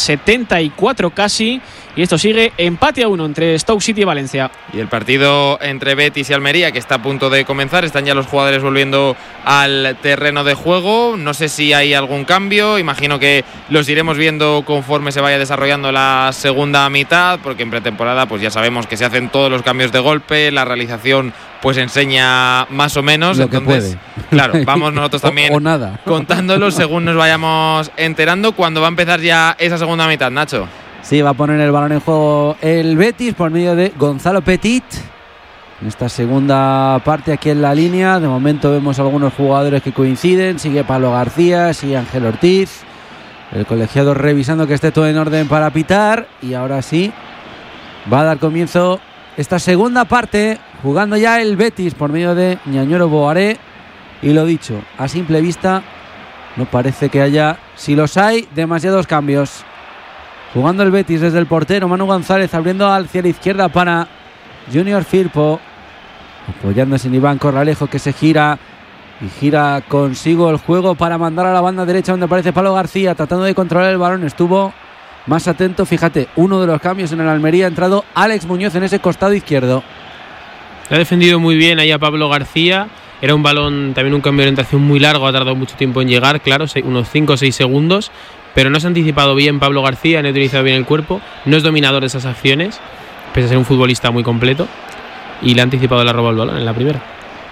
74 casi, y esto sigue empate a 1 entre Stoke City y Valencia. Y el partido entre Betis y Almería, que está a punto de comenzar. Están ya los jugadores volviendo al terreno de juego. No sé si hay algún cambio, imagino que los iremos viendo conforme se vaya desarrollando la segunda mitad, porque en pretemporada pues ya sabemos que se hacen todos los cambios de golpe, la realización pues enseña más o menos lo entonces, que puede. Claro, vamos nosotros también o nada, contándolo según nos vayamos enterando. ¿Cuándo va a empezar ya esa segunda mitad, Nacho? Sí, va a poner el balón en juego el Betis por medio de Gonzalo Petit en esta segunda parte aquí en la línea. De momento vemos algunos jugadores que coinciden. Sigue Pablo García, sigue Ángel Ortiz, el colegiado revisando que esté todo en orden para pitar. Y ahora sí va a dar comienzo esta segunda parte, jugando ya el Betis por medio de Ñañoro Boaré. Y lo dicho, a simple vista no parece que haya, si los hay, demasiados cambios. Jugando el Betis desde el portero Manu González, abriendo hacia la izquierda para Junior Firpo, apoyándose en Iván Corralejo, que se gira y gira consigo el juego para mandar a la banda derecha, donde aparece Pablo García tratando de controlar el balón. Estuvo más atento, fíjate, uno de los cambios en el Almería, ha entrado Alex Muñoz en ese costado izquierdo. Ha defendido muy bien ahí a Pablo García. Era un balón, también un cambio de orientación muy largo, ha tardado mucho tiempo en llegar, claro, unos 5 o 6 segundos, pero no se ha anticipado bien Pablo García, no ha utilizado bien el cuerpo, no es dominador de esas acciones, pese a ser un futbolista muy completo, y le ha anticipado la roba al balón en la primera.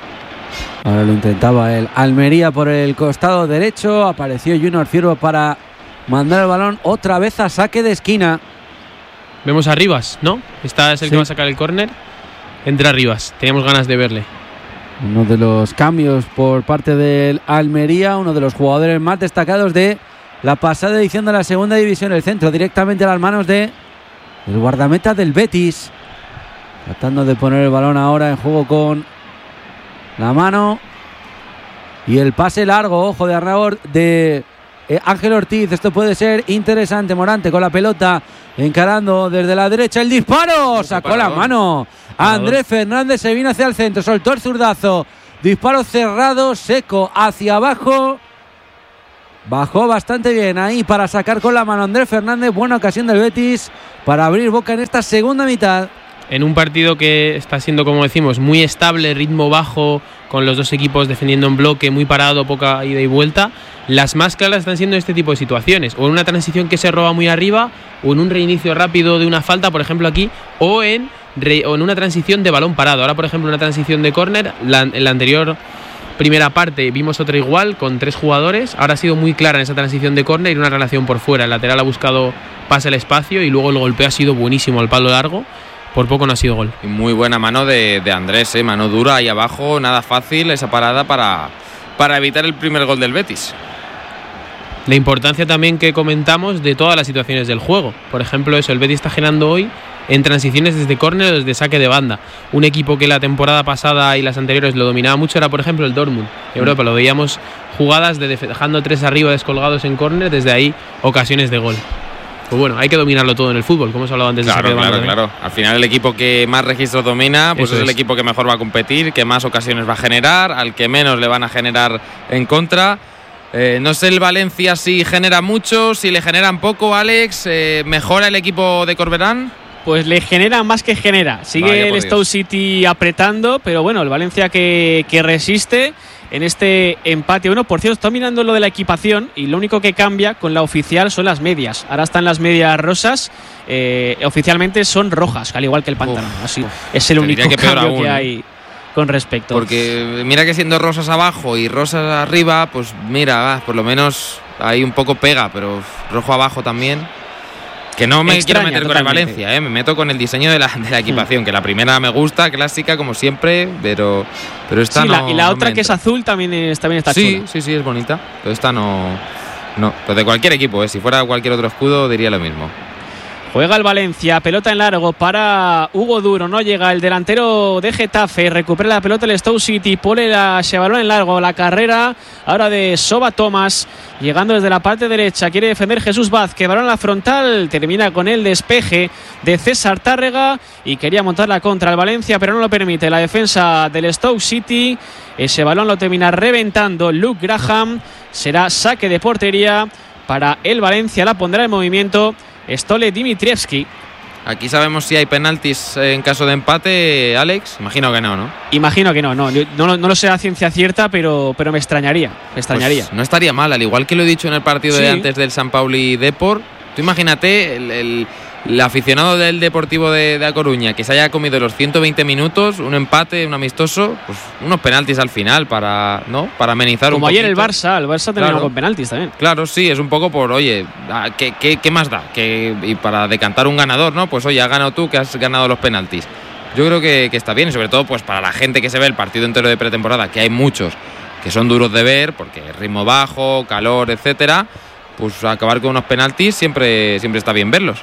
Ahora lo intentaba el Almería por el costado derecho, apareció Junior Firpo para mandar el balón otra vez a saque de esquina. Vemos a Rivas, ¿no? Esta es el que va a sacar el córner. Entra Rivas, teníamos ganas de verle. Uno de los cambios por parte del Almería, uno de los jugadores más destacados de la pasada edición de la segunda división, el centro directamente a las manos de el guardameta del Betis, tratando de poner el balón ahora en juego con la mano, y el pase largo, ojo de Ángel Ortiz. Esto puede ser interesante. Morante con la pelota, encarando desde la derecha el disparo, sacó la mano. Andrés Fernández se vino hacia el centro, soltó el zurdazo, disparo cerrado, seco, hacia abajo. Bajó bastante bien ahí para sacar con la mano Andrés Fernández. Buena ocasión del Betis para abrir boca en esta segunda mitad. En un partido que está siendo, como decimos, muy estable, ritmo bajo, con los dos equipos defendiendo en bloque, muy parado, poca ida y vuelta. Las más claras están siendo este tipo de situaciones, o en una transición que se roba muy arriba, o en un reinicio rápido de una falta, por ejemplo aquí, o en una transición de balón parado. Ahora, por ejemplo, una transición de córner, en la anterior primera parte vimos otra igual, con 3 jugadores. Ahora ha sido muy clara en esa transición de córner y una relación por fuera. El lateral ha buscado pase al espacio y luego el golpeo ha sido buenísimo al palo largo. Por poco no ha sido gol. Y muy buena mano de Andrés, mano dura ahí abajo, nada fácil esa parada para evitar el primer gol del Betis. La importancia también que comentamos de todas las situaciones del juego. Por ejemplo, eso, el Betis está generando hoy en transiciones desde córner o desde saque de banda. Un equipo que la temporada pasada y las anteriores lo dominaba mucho era, por ejemplo, el Dortmund. En Europa lo veíamos jugadas dejando 3 arriba descolgados en córner, desde ahí ocasiones de gol. Pues bueno, hay que dominarlo todo en el fútbol, como hemos hablado antes de saque de banda. Claro. Al final el equipo que más registros domina, pues es el equipo que mejor va a competir, que más ocasiones va a generar, al que menos le van a generar en contra. No sé el Valencia si genera mucho, si le generan poco, Alex. ¿Mejora el equipo de Corberán? Pues le genera más que genera. Sigue el Stoke City apretando, pero bueno, el Valencia que resiste en este empate. Bueno, por cierto, está mirando lo de la equipación y lo único que cambia con la oficial son las medias. Ahora están las medias rosas, oficialmente son rojas, al igual que el pantalón. Así es el único cambio que hay con respecto. Porque mira que siendo rosas abajo y rosas arriba, pues mira, por lo menos ahí un poco pega, pero rojo abajo también. Que no me quiero meter totalmente con el Valencia, me meto con el diseño de la equipación, que la primera me gusta, clásica como siempre, pero esta sí, no. Y la no otra que es azul también está chula. Sí, es bonita, pero esta no. Pero de cualquier equipo, si fuera cualquier otro escudo diría lo mismo. Juega el Valencia, pelota en largo para Hugo Duro, no llega el delantero de Getafe, recupera la pelota el Stoke City, pone ese balón en largo, la carrera ahora de Soba Thomas, llegando desde la parte derecha, quiere defender Jesús Vázquez, balón a la frontal, termina con el despeje de César Tárrega y quería montar la contra el Valencia, pero no lo permite la defensa del Stoke City, ese balón lo termina reventando Luke Graham, será saque de portería para el Valencia, la pondrá en movimiento Stole Dimitrievski. Aquí sabemos si hay penaltis en caso de empate, Alex. Imagino que no. Imagino que no lo sé a ciencia cierta, pero me extrañaría. Pues no estaría mal, al igual que lo he dicho en el partido de antes del San Pauli Depor. Tú imagínate el aficionado del Deportivo de A Coruña que se haya comido los 120 minutos, un empate, un amistoso, pues unos penaltis al final para amenizar como un poquito. Ayer el Barça terminó con penaltis también. Claro, sí, es un poco por, oye, ¿qué más da? Y para decantar un ganador, ¿no? Pues oye, has ganado tú que has ganado los penaltis. Yo creo que está bien, y sobre todo pues para la gente que se ve el partido entero de pretemporada, que hay muchos que son duros de ver, porque ritmo bajo, calor, etcétera, pues acabar con unos penaltis siempre está bien verlos.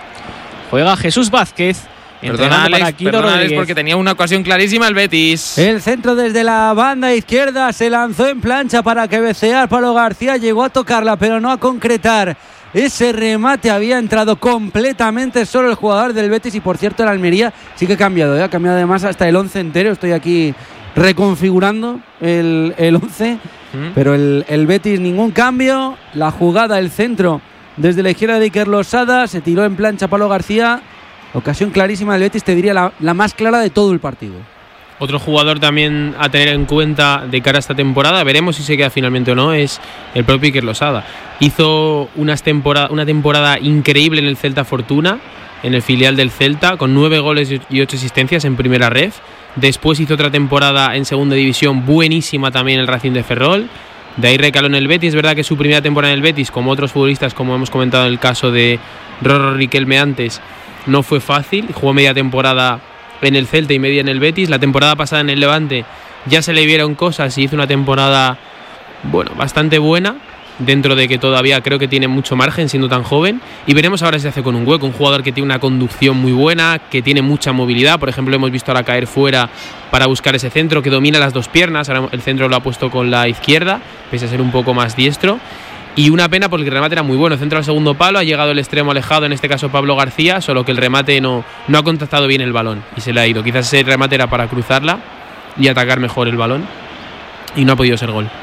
Juega Jesús Vázquez. Perdona, Alex, porque tenía una ocasión clarísima el Betis. El centro desde la banda izquierda se lanzó en plancha para cabecear. Pablo García llegó a tocarla, pero no a concretar. Ese remate había entrado completamente solo el jugador del Betis. Y por cierto, el Almería sí que ha cambiado. Ha cambiado además hasta el 11 entero. Estoy aquí reconfigurando el 11. Pero el Betis ningún cambio. La jugada, el centro desde la izquierda de Iker Losada, se tiró en plancha Pablo García. Ocasión clarísima del Betis, te diría la más clara de todo el partido. Otro jugador también a tener en cuenta de cara a esta temporada, veremos si se queda finalmente o no, es el propio Iker Losada. Hizo una temporada increíble en el Celta Fortuna, en el filial del Celta, con 9 goles y 8 asistencias en primera ref. Después hizo otra temporada en segunda división buenísima también en el Racing de Ferrol. De ahí recaló en el Betis. Es verdad que su primera temporada en el Betis, como otros futbolistas, como hemos comentado en el caso de Rorro Riquelme antes, no fue fácil. Jugó media temporada en el Celta y media en el Betis. La temporada pasada en el Levante ya se le vieron cosas y hizo una temporada bastante buena, dentro de que todavía creo que tiene mucho margen siendo tan joven, y veremos ahora si se hace con un hueco. Un jugador que tiene una conducción muy buena, que tiene mucha movilidad. Por ejemplo, hemos visto ahora caer fuera para buscar ese centro, que domina las dos piernas. Ahora el centro lo ha puesto con la izquierda, pese a ser un poco más diestro. Y una pena porque el remate era muy bueno, centro al segundo palo, ha llegado el extremo alejado, en este caso Pablo García, solo que el remate no ha contactado bien el balón y se le ha ido. Quizás ese remate era para cruzarla y atacar mejor el balón y no ha podido ser gol.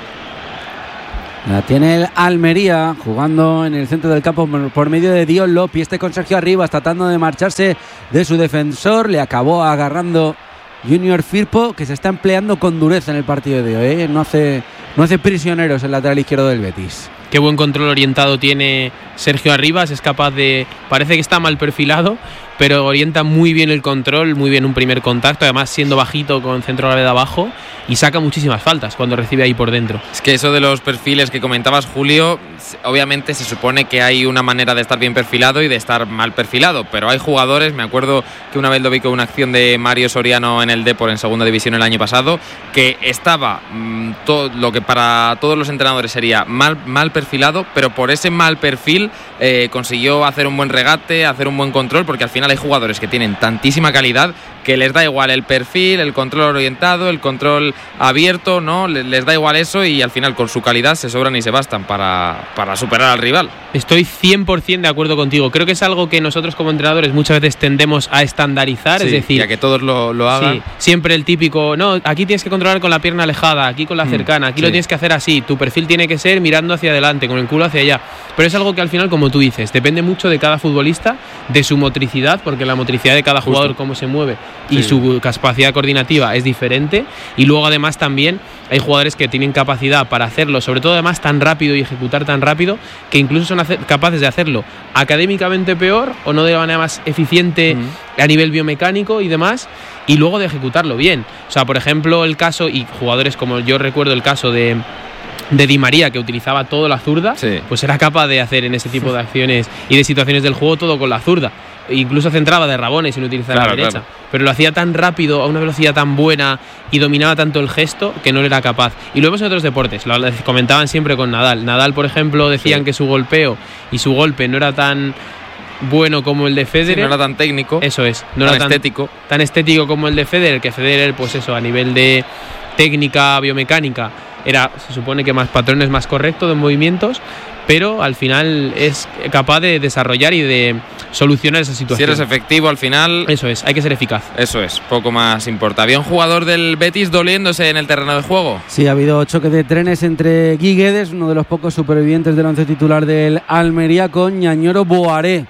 La tiene el Almería jugando en el centro del campo por medio de Dion Lopi. Este con Sergio Arribas tratando de marcharse de su defensor. Le acabó agarrando Junior Firpo, que se está empleando con dureza en el partido de hoy. No hace prisioneros el lateral izquierdo del Betis. Qué buen control orientado tiene Sergio Arribas. Es capaz de... Parece que está mal perfilado, pero orienta muy bien el control, muy bien un primer contacto, además siendo bajito con centro gravedad abajo, y saca muchísimas faltas cuando recibe ahí por dentro. Es que eso de los perfiles que comentabas, Julio, obviamente se supone que hay una manera de estar bien perfilado y de estar mal perfilado, pero hay jugadores, me acuerdo que una vez lo vi con una acción de Mario Soriano en el Depor en segunda división el año pasado, que estaba todo lo que para todos los entrenadores sería mal perfilado, pero por ese mal perfil consiguió hacer un buen regate, hacer un buen control, porque al final hay jugadores que tienen tantísima calidad que les da igual el perfil, el control orientado, el control abierto, ¿no? Les da igual eso y al final con su calidad se sobran y se bastan para superar al rival. Estoy 100% de acuerdo contigo. Creo que es algo que nosotros como entrenadores muchas veces tendemos a estandarizar, sí, es decir, ya que todos lo hagan. Sí, siempre el típico, no, aquí tienes que controlar con la pierna alejada, aquí con la cercana, aquí lo tienes que hacer así, tu perfil tiene que ser mirando hacia adelante, con el culo hacia allá. Pero es algo que al final, como tú dices, depende mucho de cada futbolista, de su motricidad, porque la motricidad de cada jugador, cómo se mueve y su capacidad coordinativa es diferente, y luego además también hay jugadores que tienen capacidad para hacerlo, sobre todo además tan rápido y ejecutar tan rápido, que incluso son capaces de hacerlo académicamente peor o no de manera más eficiente a nivel biomecánico y demás, y luego de ejecutarlo bien. O sea, por ejemplo, el caso, y jugadores como yo recuerdo el caso de Di María, que utilizaba todo la zurda, pues era capaz de hacer en ese tipo de acciones y de situaciones del juego todo con la zurda. Incluso centraba de rabones sin utilizar la derecha, pero lo hacía tan rápido, a una velocidad tan buena y dominaba tanto el gesto que no era capaz. Y lo vemos en otros deportes, lo comentaban siempre con Nadal. Nadal, por ejemplo, decían que su golpeo y su golpe no era tan bueno como el de Federer. Sí, no era tan técnico. Eso es, no tan era estético. Tan estético como el de Federer, que Federer, pues eso, a nivel de técnica biomecánica, era, se supone que más patrones más correctos de movimientos, pero al final es capaz de desarrollar y de solucionar esa situación. Si eres efectivo al final... Eso es, hay que ser eficaz. Eso es, poco más importa. ¿Había un jugador del Betis doliéndose en el terreno de juego? Sí, ha habido choque de trenes entre Guy Guedes, uno de los pocos supervivientes del once titular del Almería, con Ñañoro Boaré.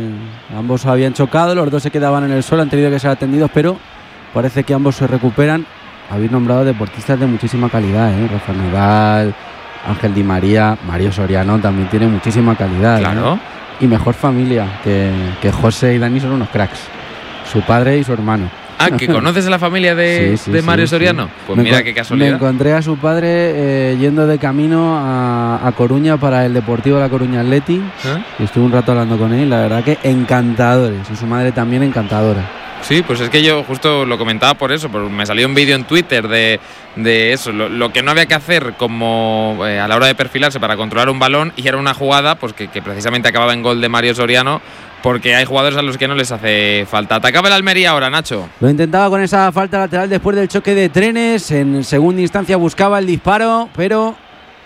Ambos habían chocado, los dos se quedaban en el suelo, han tenido que ser atendidos, pero parece que ambos se recuperan. Habéis nombrado deportistas de muchísima calidad, Rafa Nadal, Ángel Di María, Mario Soriano también tiene muchísima calidad. Claro. Y mejor familia, que José y Dani son unos cracks. Su padre y su hermano. Ah, ¿que conoces a la familia de Mario Soriano? Pues mira qué casualidad. Me encontré a su padre yendo de camino a Coruña para el Deportivo de La Coruña Athletic. Y estuve un rato hablando con él, la verdad que encantadores. Y su madre también encantadora. Sí, pues es que yo justo lo comentaba por eso, porque me salió un vídeo en Twitter de eso, lo que no había que hacer como a la hora de perfilarse para controlar un balón, y era una jugada pues que precisamente acababa en gol de Mario Soriano, porque hay jugadores a los que no les hace falta. Atacaba el Almería ahora, Nacho. Lo intentaba con esa falta lateral después del choque de trenes, en segunda instancia buscaba el disparo, pero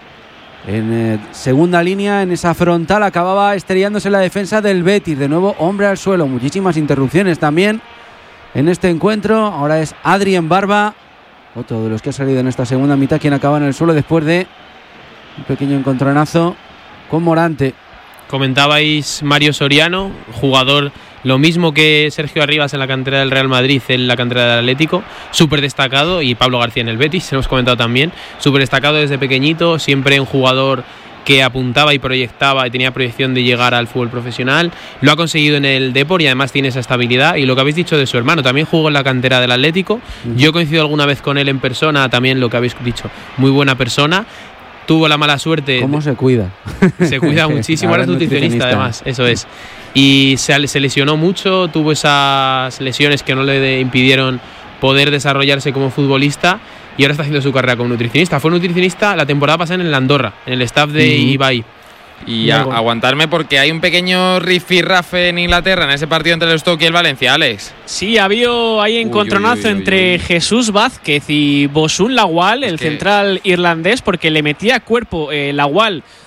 en segunda línea, en esa frontal, acababa estrellándose la defensa del Betis. De nuevo, hombre al suelo, muchísimas interrupciones también en este encuentro. Ahora es Adrien Barba, otro de los que ha salido en esta segunda mitad, quien acaba en el suelo después de un pequeño encontronazo con Morante. Comentabais Mario Soriano, jugador lo mismo que Sergio Arribas en la cantera del Real Madrid, en la cantera del Atlético, súper destacado, y Pablo García en el Betis, se lo hemos comentado también, súper destacado desde pequeñito, siempre un jugador que apuntaba y proyectaba y tenía proyección de llegar al fútbol profesional. Lo ha conseguido en el Depor y además tiene esa estabilidad. Y lo que habéis dicho de su hermano, también jugó en la cantera del Atlético. Yo he coincidido alguna vez con él en persona, también lo que habéis dicho, muy buena persona. Tuvo la mala suerte. ¿Cómo se cuida? Se cuida muchísimo, ahora es nutricionista además, eso es. Y se lesionó mucho, tuvo esas lesiones que no le impidieron poder desarrollarse como futbolista, y ahora está haciendo su carrera como nutricionista. Fue nutricionista la temporada pasada en el Andorra, en el staff de Ibai. Y aguantarme porque hay un pequeño rifirrafe en Inglaterra en ese partido entre el Stoke y el Valencia, Alex. Sí, había ahí encontronazo entre Jesús Vázquez y Bosun Lawal, el central irlandés, porque le metía cuerpo Lawal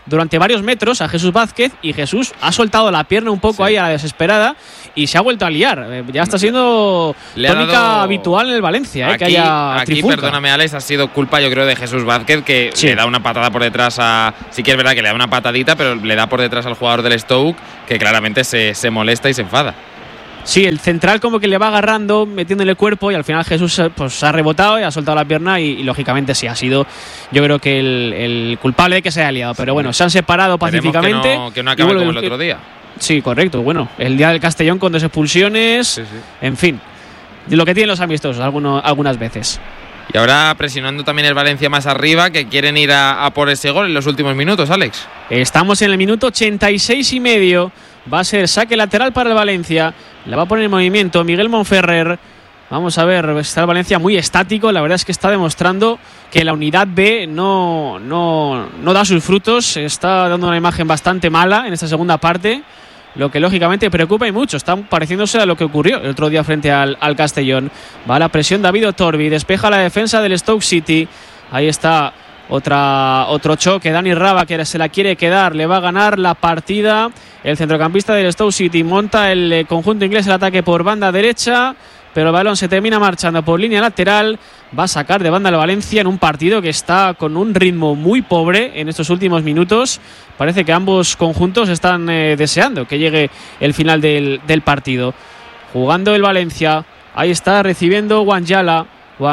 durante varios metros a Jesús Vázquez y Jesús ha soltado la pierna un poco ahí a la desesperada y se ha vuelto a liar. Ya está siendo tónica habitual en el Valencia, que haya trifulca. Perdóname, Alex, ha sido culpa, yo creo, de Jesús Vázquez, que le da una patada por detrás sí que es verdad que le da una patadita, pero le da por detrás al jugador del Stoke, que claramente se molesta y se enfada. Sí, el central como que le va agarrando, metiéndole el cuerpo, y al final Jesús pues ha rebotado y ha soltado la pierna y lógicamente sí, ha sido, yo creo que el culpable de que se haya liado. Pero bueno, se han separado pacíficamente. Que no acabe como el otro día. Sí, correcto. Bueno, el día del Castellón con 2 expulsiones, en fin, lo que tienen los amistosos algunas veces. Y ahora presionando también el Valencia más arriba, que quieren ir a por ese gol en los últimos minutos, Alex. Estamos en el minuto 86,5. Va a ser saque lateral para el Valencia. La va a poner en movimiento Miguel Monferrer. Vamos a ver, está el Valencia muy estático. La verdad es que está demostrando que la unidad B no da sus frutos. Está dando una imagen bastante mala en esta segunda parte, lo que lógicamente preocupa y mucho. Está pareciéndose a lo que ocurrió el otro día frente al Castellón. Va a la presión David Otorbi, despeja la defensa del Stoke City. Ahí está otro choque. Dani Raba, que se la quiere quedar, le va a ganar la partida el centrocampista del Stoke City. Monta el conjunto inglés el ataque por banda derecha, pero el balón se termina marchando por línea lateral. Va a sacar de banda el Valencia en un partido que está con un ritmo muy pobre en estos últimos minutos. Parece que ambos conjuntos están deseando que llegue el final del partido. Jugando el Valencia, ahí está recibiendo Wanjala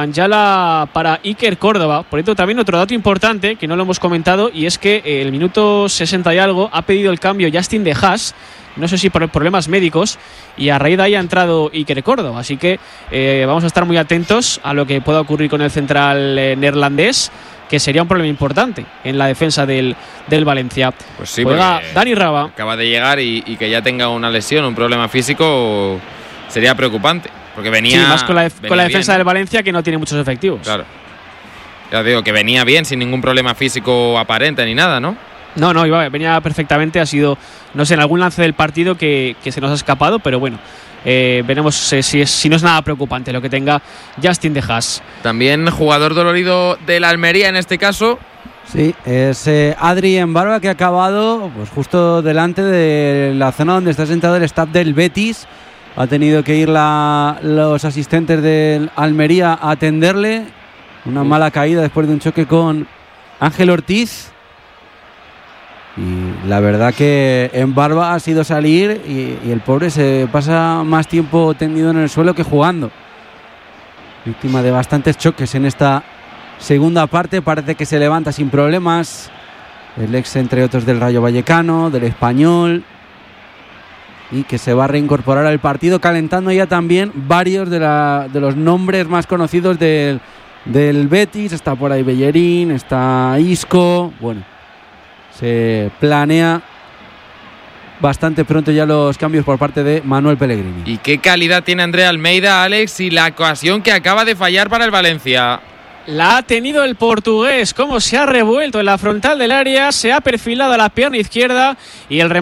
para Iker Córdoba. Por esto también otro dato importante que no lo hemos comentado, y es que el minuto 60 y algo ha pedido el cambio Justin de Haas, no sé si por problemas médicos, y a raíz de ahí ha entrado Iker Córdoba. Así que vamos a estar muy atentos a lo que pueda ocurrir con el central neerlandés, que sería un problema importante en la defensa del Valencia. Pues sí, juega Dani Raba. Acaba de llegar y que ya tenga una lesión, un problema físico, sería preocupante. Porque venía, más con la defensa bien del Valencia, que no tiene muchos efectivos. Claro. Ya digo, que venía bien, sin ningún problema físico aparente ni nada, ¿no? No, venía perfectamente. Ha sido, no sé, en algún lance del partido que se nos ha escapado, pero bueno, veremos si no es nada preocupante lo que tenga Justin de Haas. También jugador dolorido del Almería en este caso. Sí, es Adri en Barba, que ha acabado pues justo delante de la zona donde está sentado el staff del Betis. Ha tenido que ir los asistentes del Almería a atenderle. Una mala caída después de un choque con Ángel Ortiz. Y la verdad que en Barba ha sido salir y el pobre se pasa más tiempo tendido en el suelo que jugando. Víctima de bastantes choques en esta segunda parte. Parece que se levanta sin problemas. El ex, entre otros, del Rayo Vallecano, del Español, y que se va a reincorporar al partido, calentando ya también varios de los nombres más conocidos del Betis. Está por ahí Bellerín, está Isco. Bueno, se planea bastante pronto ya los cambios por parte de Manuel Pellegrini. ¿Y qué calidad tiene André Almeida, Alex, y la ocasión que acaba de fallar para el Valencia? La ha tenido el portugués, cómo se ha revuelto en la frontal del área, se ha perfilado a la pierna izquierda y el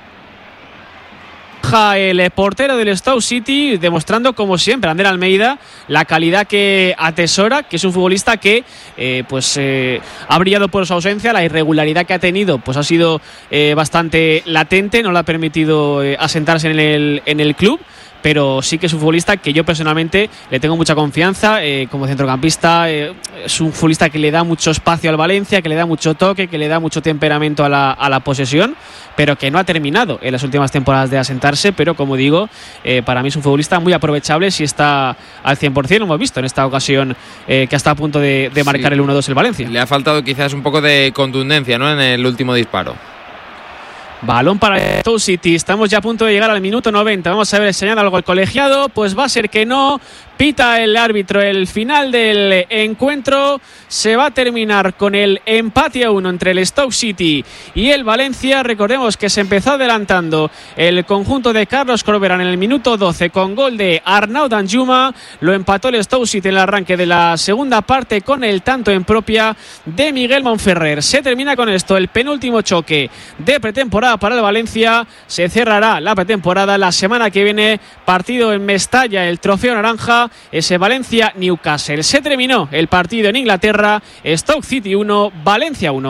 portero del Stoke City, demostrando como siempre André Almeida la calidad que atesora, que es un futbolista que ha brillado por su ausencia. La irregularidad que ha tenido pues ha sido bastante latente, no le ha permitido asentarse en el club, pero sí que es un futbolista que yo personalmente le tengo mucha confianza como centrocampista. Es un futbolista que le da mucho espacio al Valencia, que le da mucho toque, que le da mucho temperamento a la posesión, pero que no ha terminado en las últimas temporadas de asentarse. Pero como digo, para mí es un futbolista muy aprovechable si está al 100%. Lo hemos visto en esta ocasión que está a punto de marcar el 1-2 el Valencia. Le ha faltado quizás un poco de contundencia, ¿no?, en el último disparo. Balón para el Stoke City. Estamos ya a punto de llegar al minuto 90. Vamos a ver, señala algo el colegiado. Pues va a ser que no. Pita el árbitro el final del encuentro. Se va a terminar con el empate a 1 entre el Stoke City y el Valencia. Recordemos que se empezó adelantando el conjunto de Carlos Corberán en el minuto 12 con gol de Arnaud Danjuma. Lo empató el Stoke City en el arranque de la segunda parte con el tanto en propia de Miguel Monferrer. Se termina con esto el penúltimo choque de pretemporada para el Valencia. Se cerrará la pretemporada la semana que viene. Partido en Mestalla, el Trofeo Naranja. Ese Valencia-Newcastle. Se terminó el partido en Inglaterra. Stoke City 1, Valencia 1.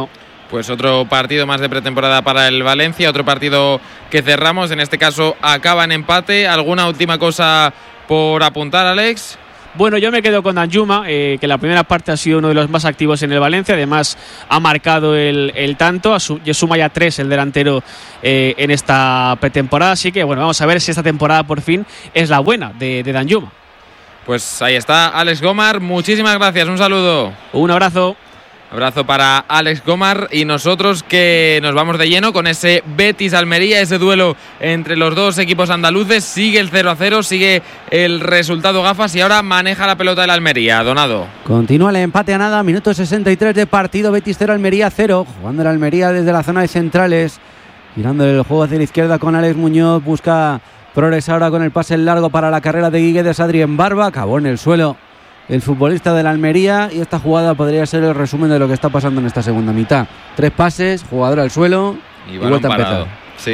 Pues otro partido más de pretemporada para el Valencia, otro partido que cerramos, en este caso acaba en empate. ¿Alguna última cosa por apuntar, Alex? Bueno, yo me quedo con Danjuma, que la primera parte ha sido uno de los más activos en el Valencia, además ha marcado el tanto, y suma ya 3 el delantero en esta pretemporada, así que bueno, vamos a ver si esta temporada por fin es la buena de Danjuma. Pues ahí está Alex Gomar, muchísimas gracias, un saludo. Un abrazo. Abrazo para Alex Gomar, y nosotros que nos vamos de lleno con ese Betis-Almería, ese duelo entre los dos equipos andaluces. Sigue el 0-0, sigue el resultado gafas y ahora maneja la pelota el Almería. Donado. Continúa el empate a nada, minuto 63 de partido, Betis 0, Almería 0, jugando el Almería desde la zona de centrales, girando el juego hacia la izquierda con Alex Muñoz, busca progresar ahora con el pase largo para la carrera de Guiguedes. Adrián Barba, acabó en el suelo el futbolista de la Almería, y esta jugada podría ser el resumen de lo que está pasando en esta segunda mitad. 3 pases, jugador al suelo y vuelta a empezar.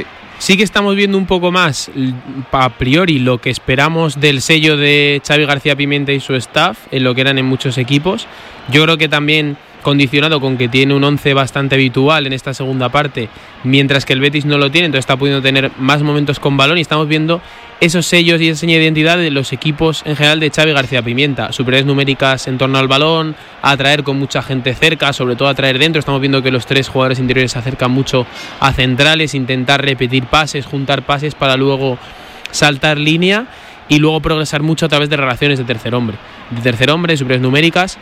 Sí que estamos viendo un poco más a priori lo que esperamos del sello de Xavi García Pimienta y su staff en lo que eran en muchos equipos. Yo creo que también condicionado con que tiene un 11 bastante habitual en esta segunda parte, mientras que el Betis no lo tiene, entonces está pudiendo tener más momentos con balón, y estamos viendo esos sellos y esa seña de identidad de los equipos en general de Xavi García Pimienta. Superioridades numéricas en torno al balón, atraer con mucha gente cerca, sobre todo atraer dentro. Estamos viendo que los 3 jugadores interiores se acercan mucho a centrales, intentar repetir pases, juntar pases para luego saltar línea y luego progresar mucho a través de relaciones de tercer hombre, superioridades numéricas.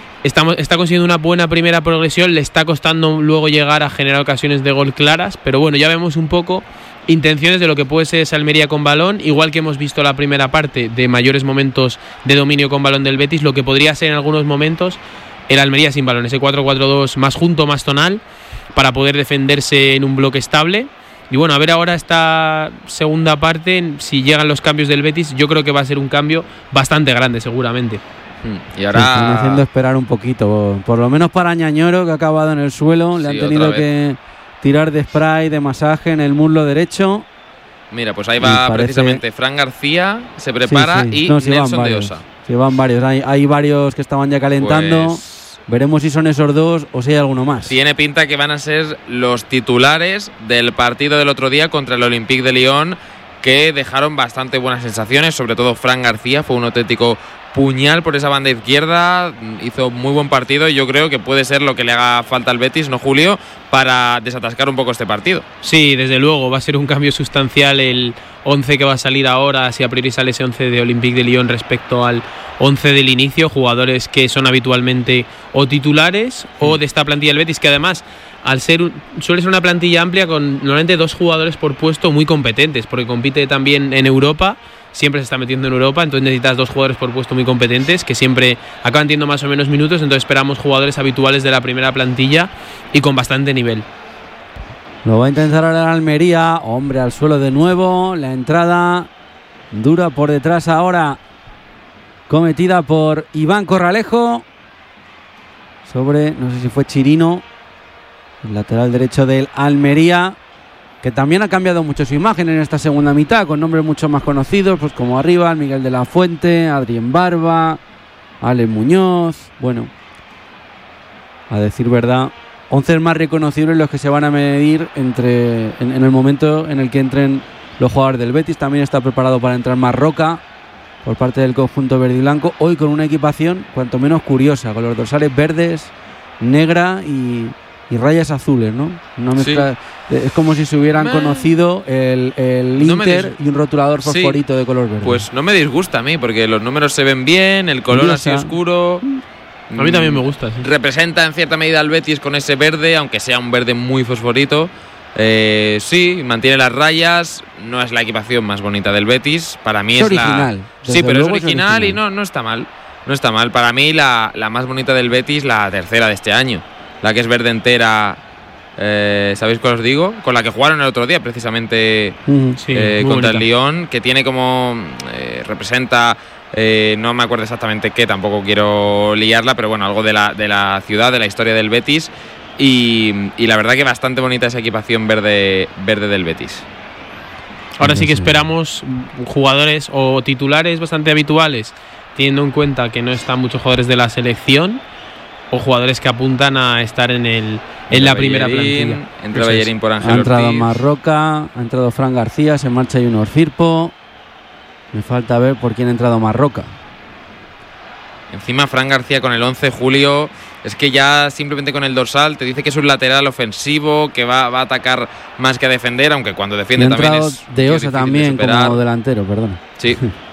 Está consiguiendo una buena primera progresión, le está costando luego llegar a generar ocasiones de gol claras, pero bueno, ya vemos un poco intenciones de lo que puede ser esa Almería con balón, igual que hemos visto la primera parte de mayores momentos de dominio con balón del Betis, lo que podría ser en algunos momentos el Almería sin balón, ese 4-4-2 más junto, más tonal, para poder defenderse en un bloque estable. Y bueno, a ver ahora esta segunda parte, si llegan los cambios del Betis, yo creo que va a ser un cambio bastante grande seguramente. Y ahora están haciendo esperar un poquito, por lo menos para Ñañoro, que ha acabado en el suelo. Le han tenido que tirar de spray, de masaje en el muslo derecho. Mira, pues ahí va precisamente Fran García, se prepara y Nelson de Osa. Sí, van varios, hay varios que estaban ya calentando. Pues veremos si son esos 2 o si hay alguno más. Tiene pinta que van a ser los titulares del partido del otro día contra el Olympique de Lyon, que dejaron bastante buenas sensaciones, sobre todo Fran García, fue un auténtico puñal por esa banda izquierda, hizo muy buen partido y yo creo que puede ser lo que le haga falta al Betis, ¿no, Julio?, para desatascar un poco este partido. Sí, desde luego, va a ser un cambio sustancial el 11 que va a salir ahora, si a priori sale ese 11 de Olympique de Lyon respecto al 11 del inicio, jugadores que son habitualmente o titulares o de esta plantilla del Betis, que además suele ser una plantilla amplia con normalmente 2 jugadores por puesto muy competentes, porque compite también en Europa, siempre se está metiendo en Europa, entonces necesitas 2 jugadores por puesto muy competentes que siempre acaban teniendo más o menos minutos, entonces esperamos jugadores habituales de la primera plantilla y con bastante nivel. Lo va a intentar ahora Almería, hombre al suelo de nuevo, la entrada dura por detrás ahora, cometida por Iván Corralejo sobre, no sé si fue Chirino, el lateral derecho del Almería, que también ha cambiado mucho su imagen en esta segunda mitad, con nombres mucho más conocidos, pues como arriba, Miguel de la Fuente, Adrián Barba, Ale Muñoz. Bueno, a decir verdad, 11 más reconocibles los que se van a medir en el momento en el que entren los jugadores del Betis. También está preparado para entrar Marroca por parte del conjunto verde y blanco, hoy con una equipación cuanto menos curiosa, con los dorsales verdes, negra y rayas azules, ¿no? Una mezcla, sí. Es como si se hubieran conocido el Inter y un rotulador fosforito de color verde. Pues no me disgusta a mí, porque los números se ven bien, el color así oscuro. A mí también me gusta. Sí. Representa en cierta medida al Betis con ese verde, aunque sea un verde muy fosforito. Sí, mantiene las rayas. No es la equipación más bonita del Betis. Para mí es original. Sí, pero es original y no está mal. No está mal. Para mí la más bonita del Betis, la tercera de este año. La que es verde entera, ¿sabéis cuál os digo? Con la que jugaron el otro día, precisamente, contra el Lyon, que tiene como, representa, no me acuerdo exactamente qué, tampoco quiero liarla, pero bueno, algo de la ciudad, de la historia del Betis, y la verdad que bastante bonita esa equipación verde del Betis. Ahora sí que esperamos jugadores o titulares bastante habituales, teniendo en cuenta que no están muchos jugadores de la selección. o jugadores que apuntan a estar en la primera plantilla. Entra Bellerín por Ángel Ha entrado Ortiz. Marroca, ha entrado Fran García, se marcha Junior Firpo. Me falta ver por quién ha entrado Marroca. Encima Fran García con el 11, Julio, es que ya simplemente con el dorsal te dice que es un lateral ofensivo, que va a atacar más que a defender, aunque cuando defiende también es De Osa también como delantero, perdona. Sí,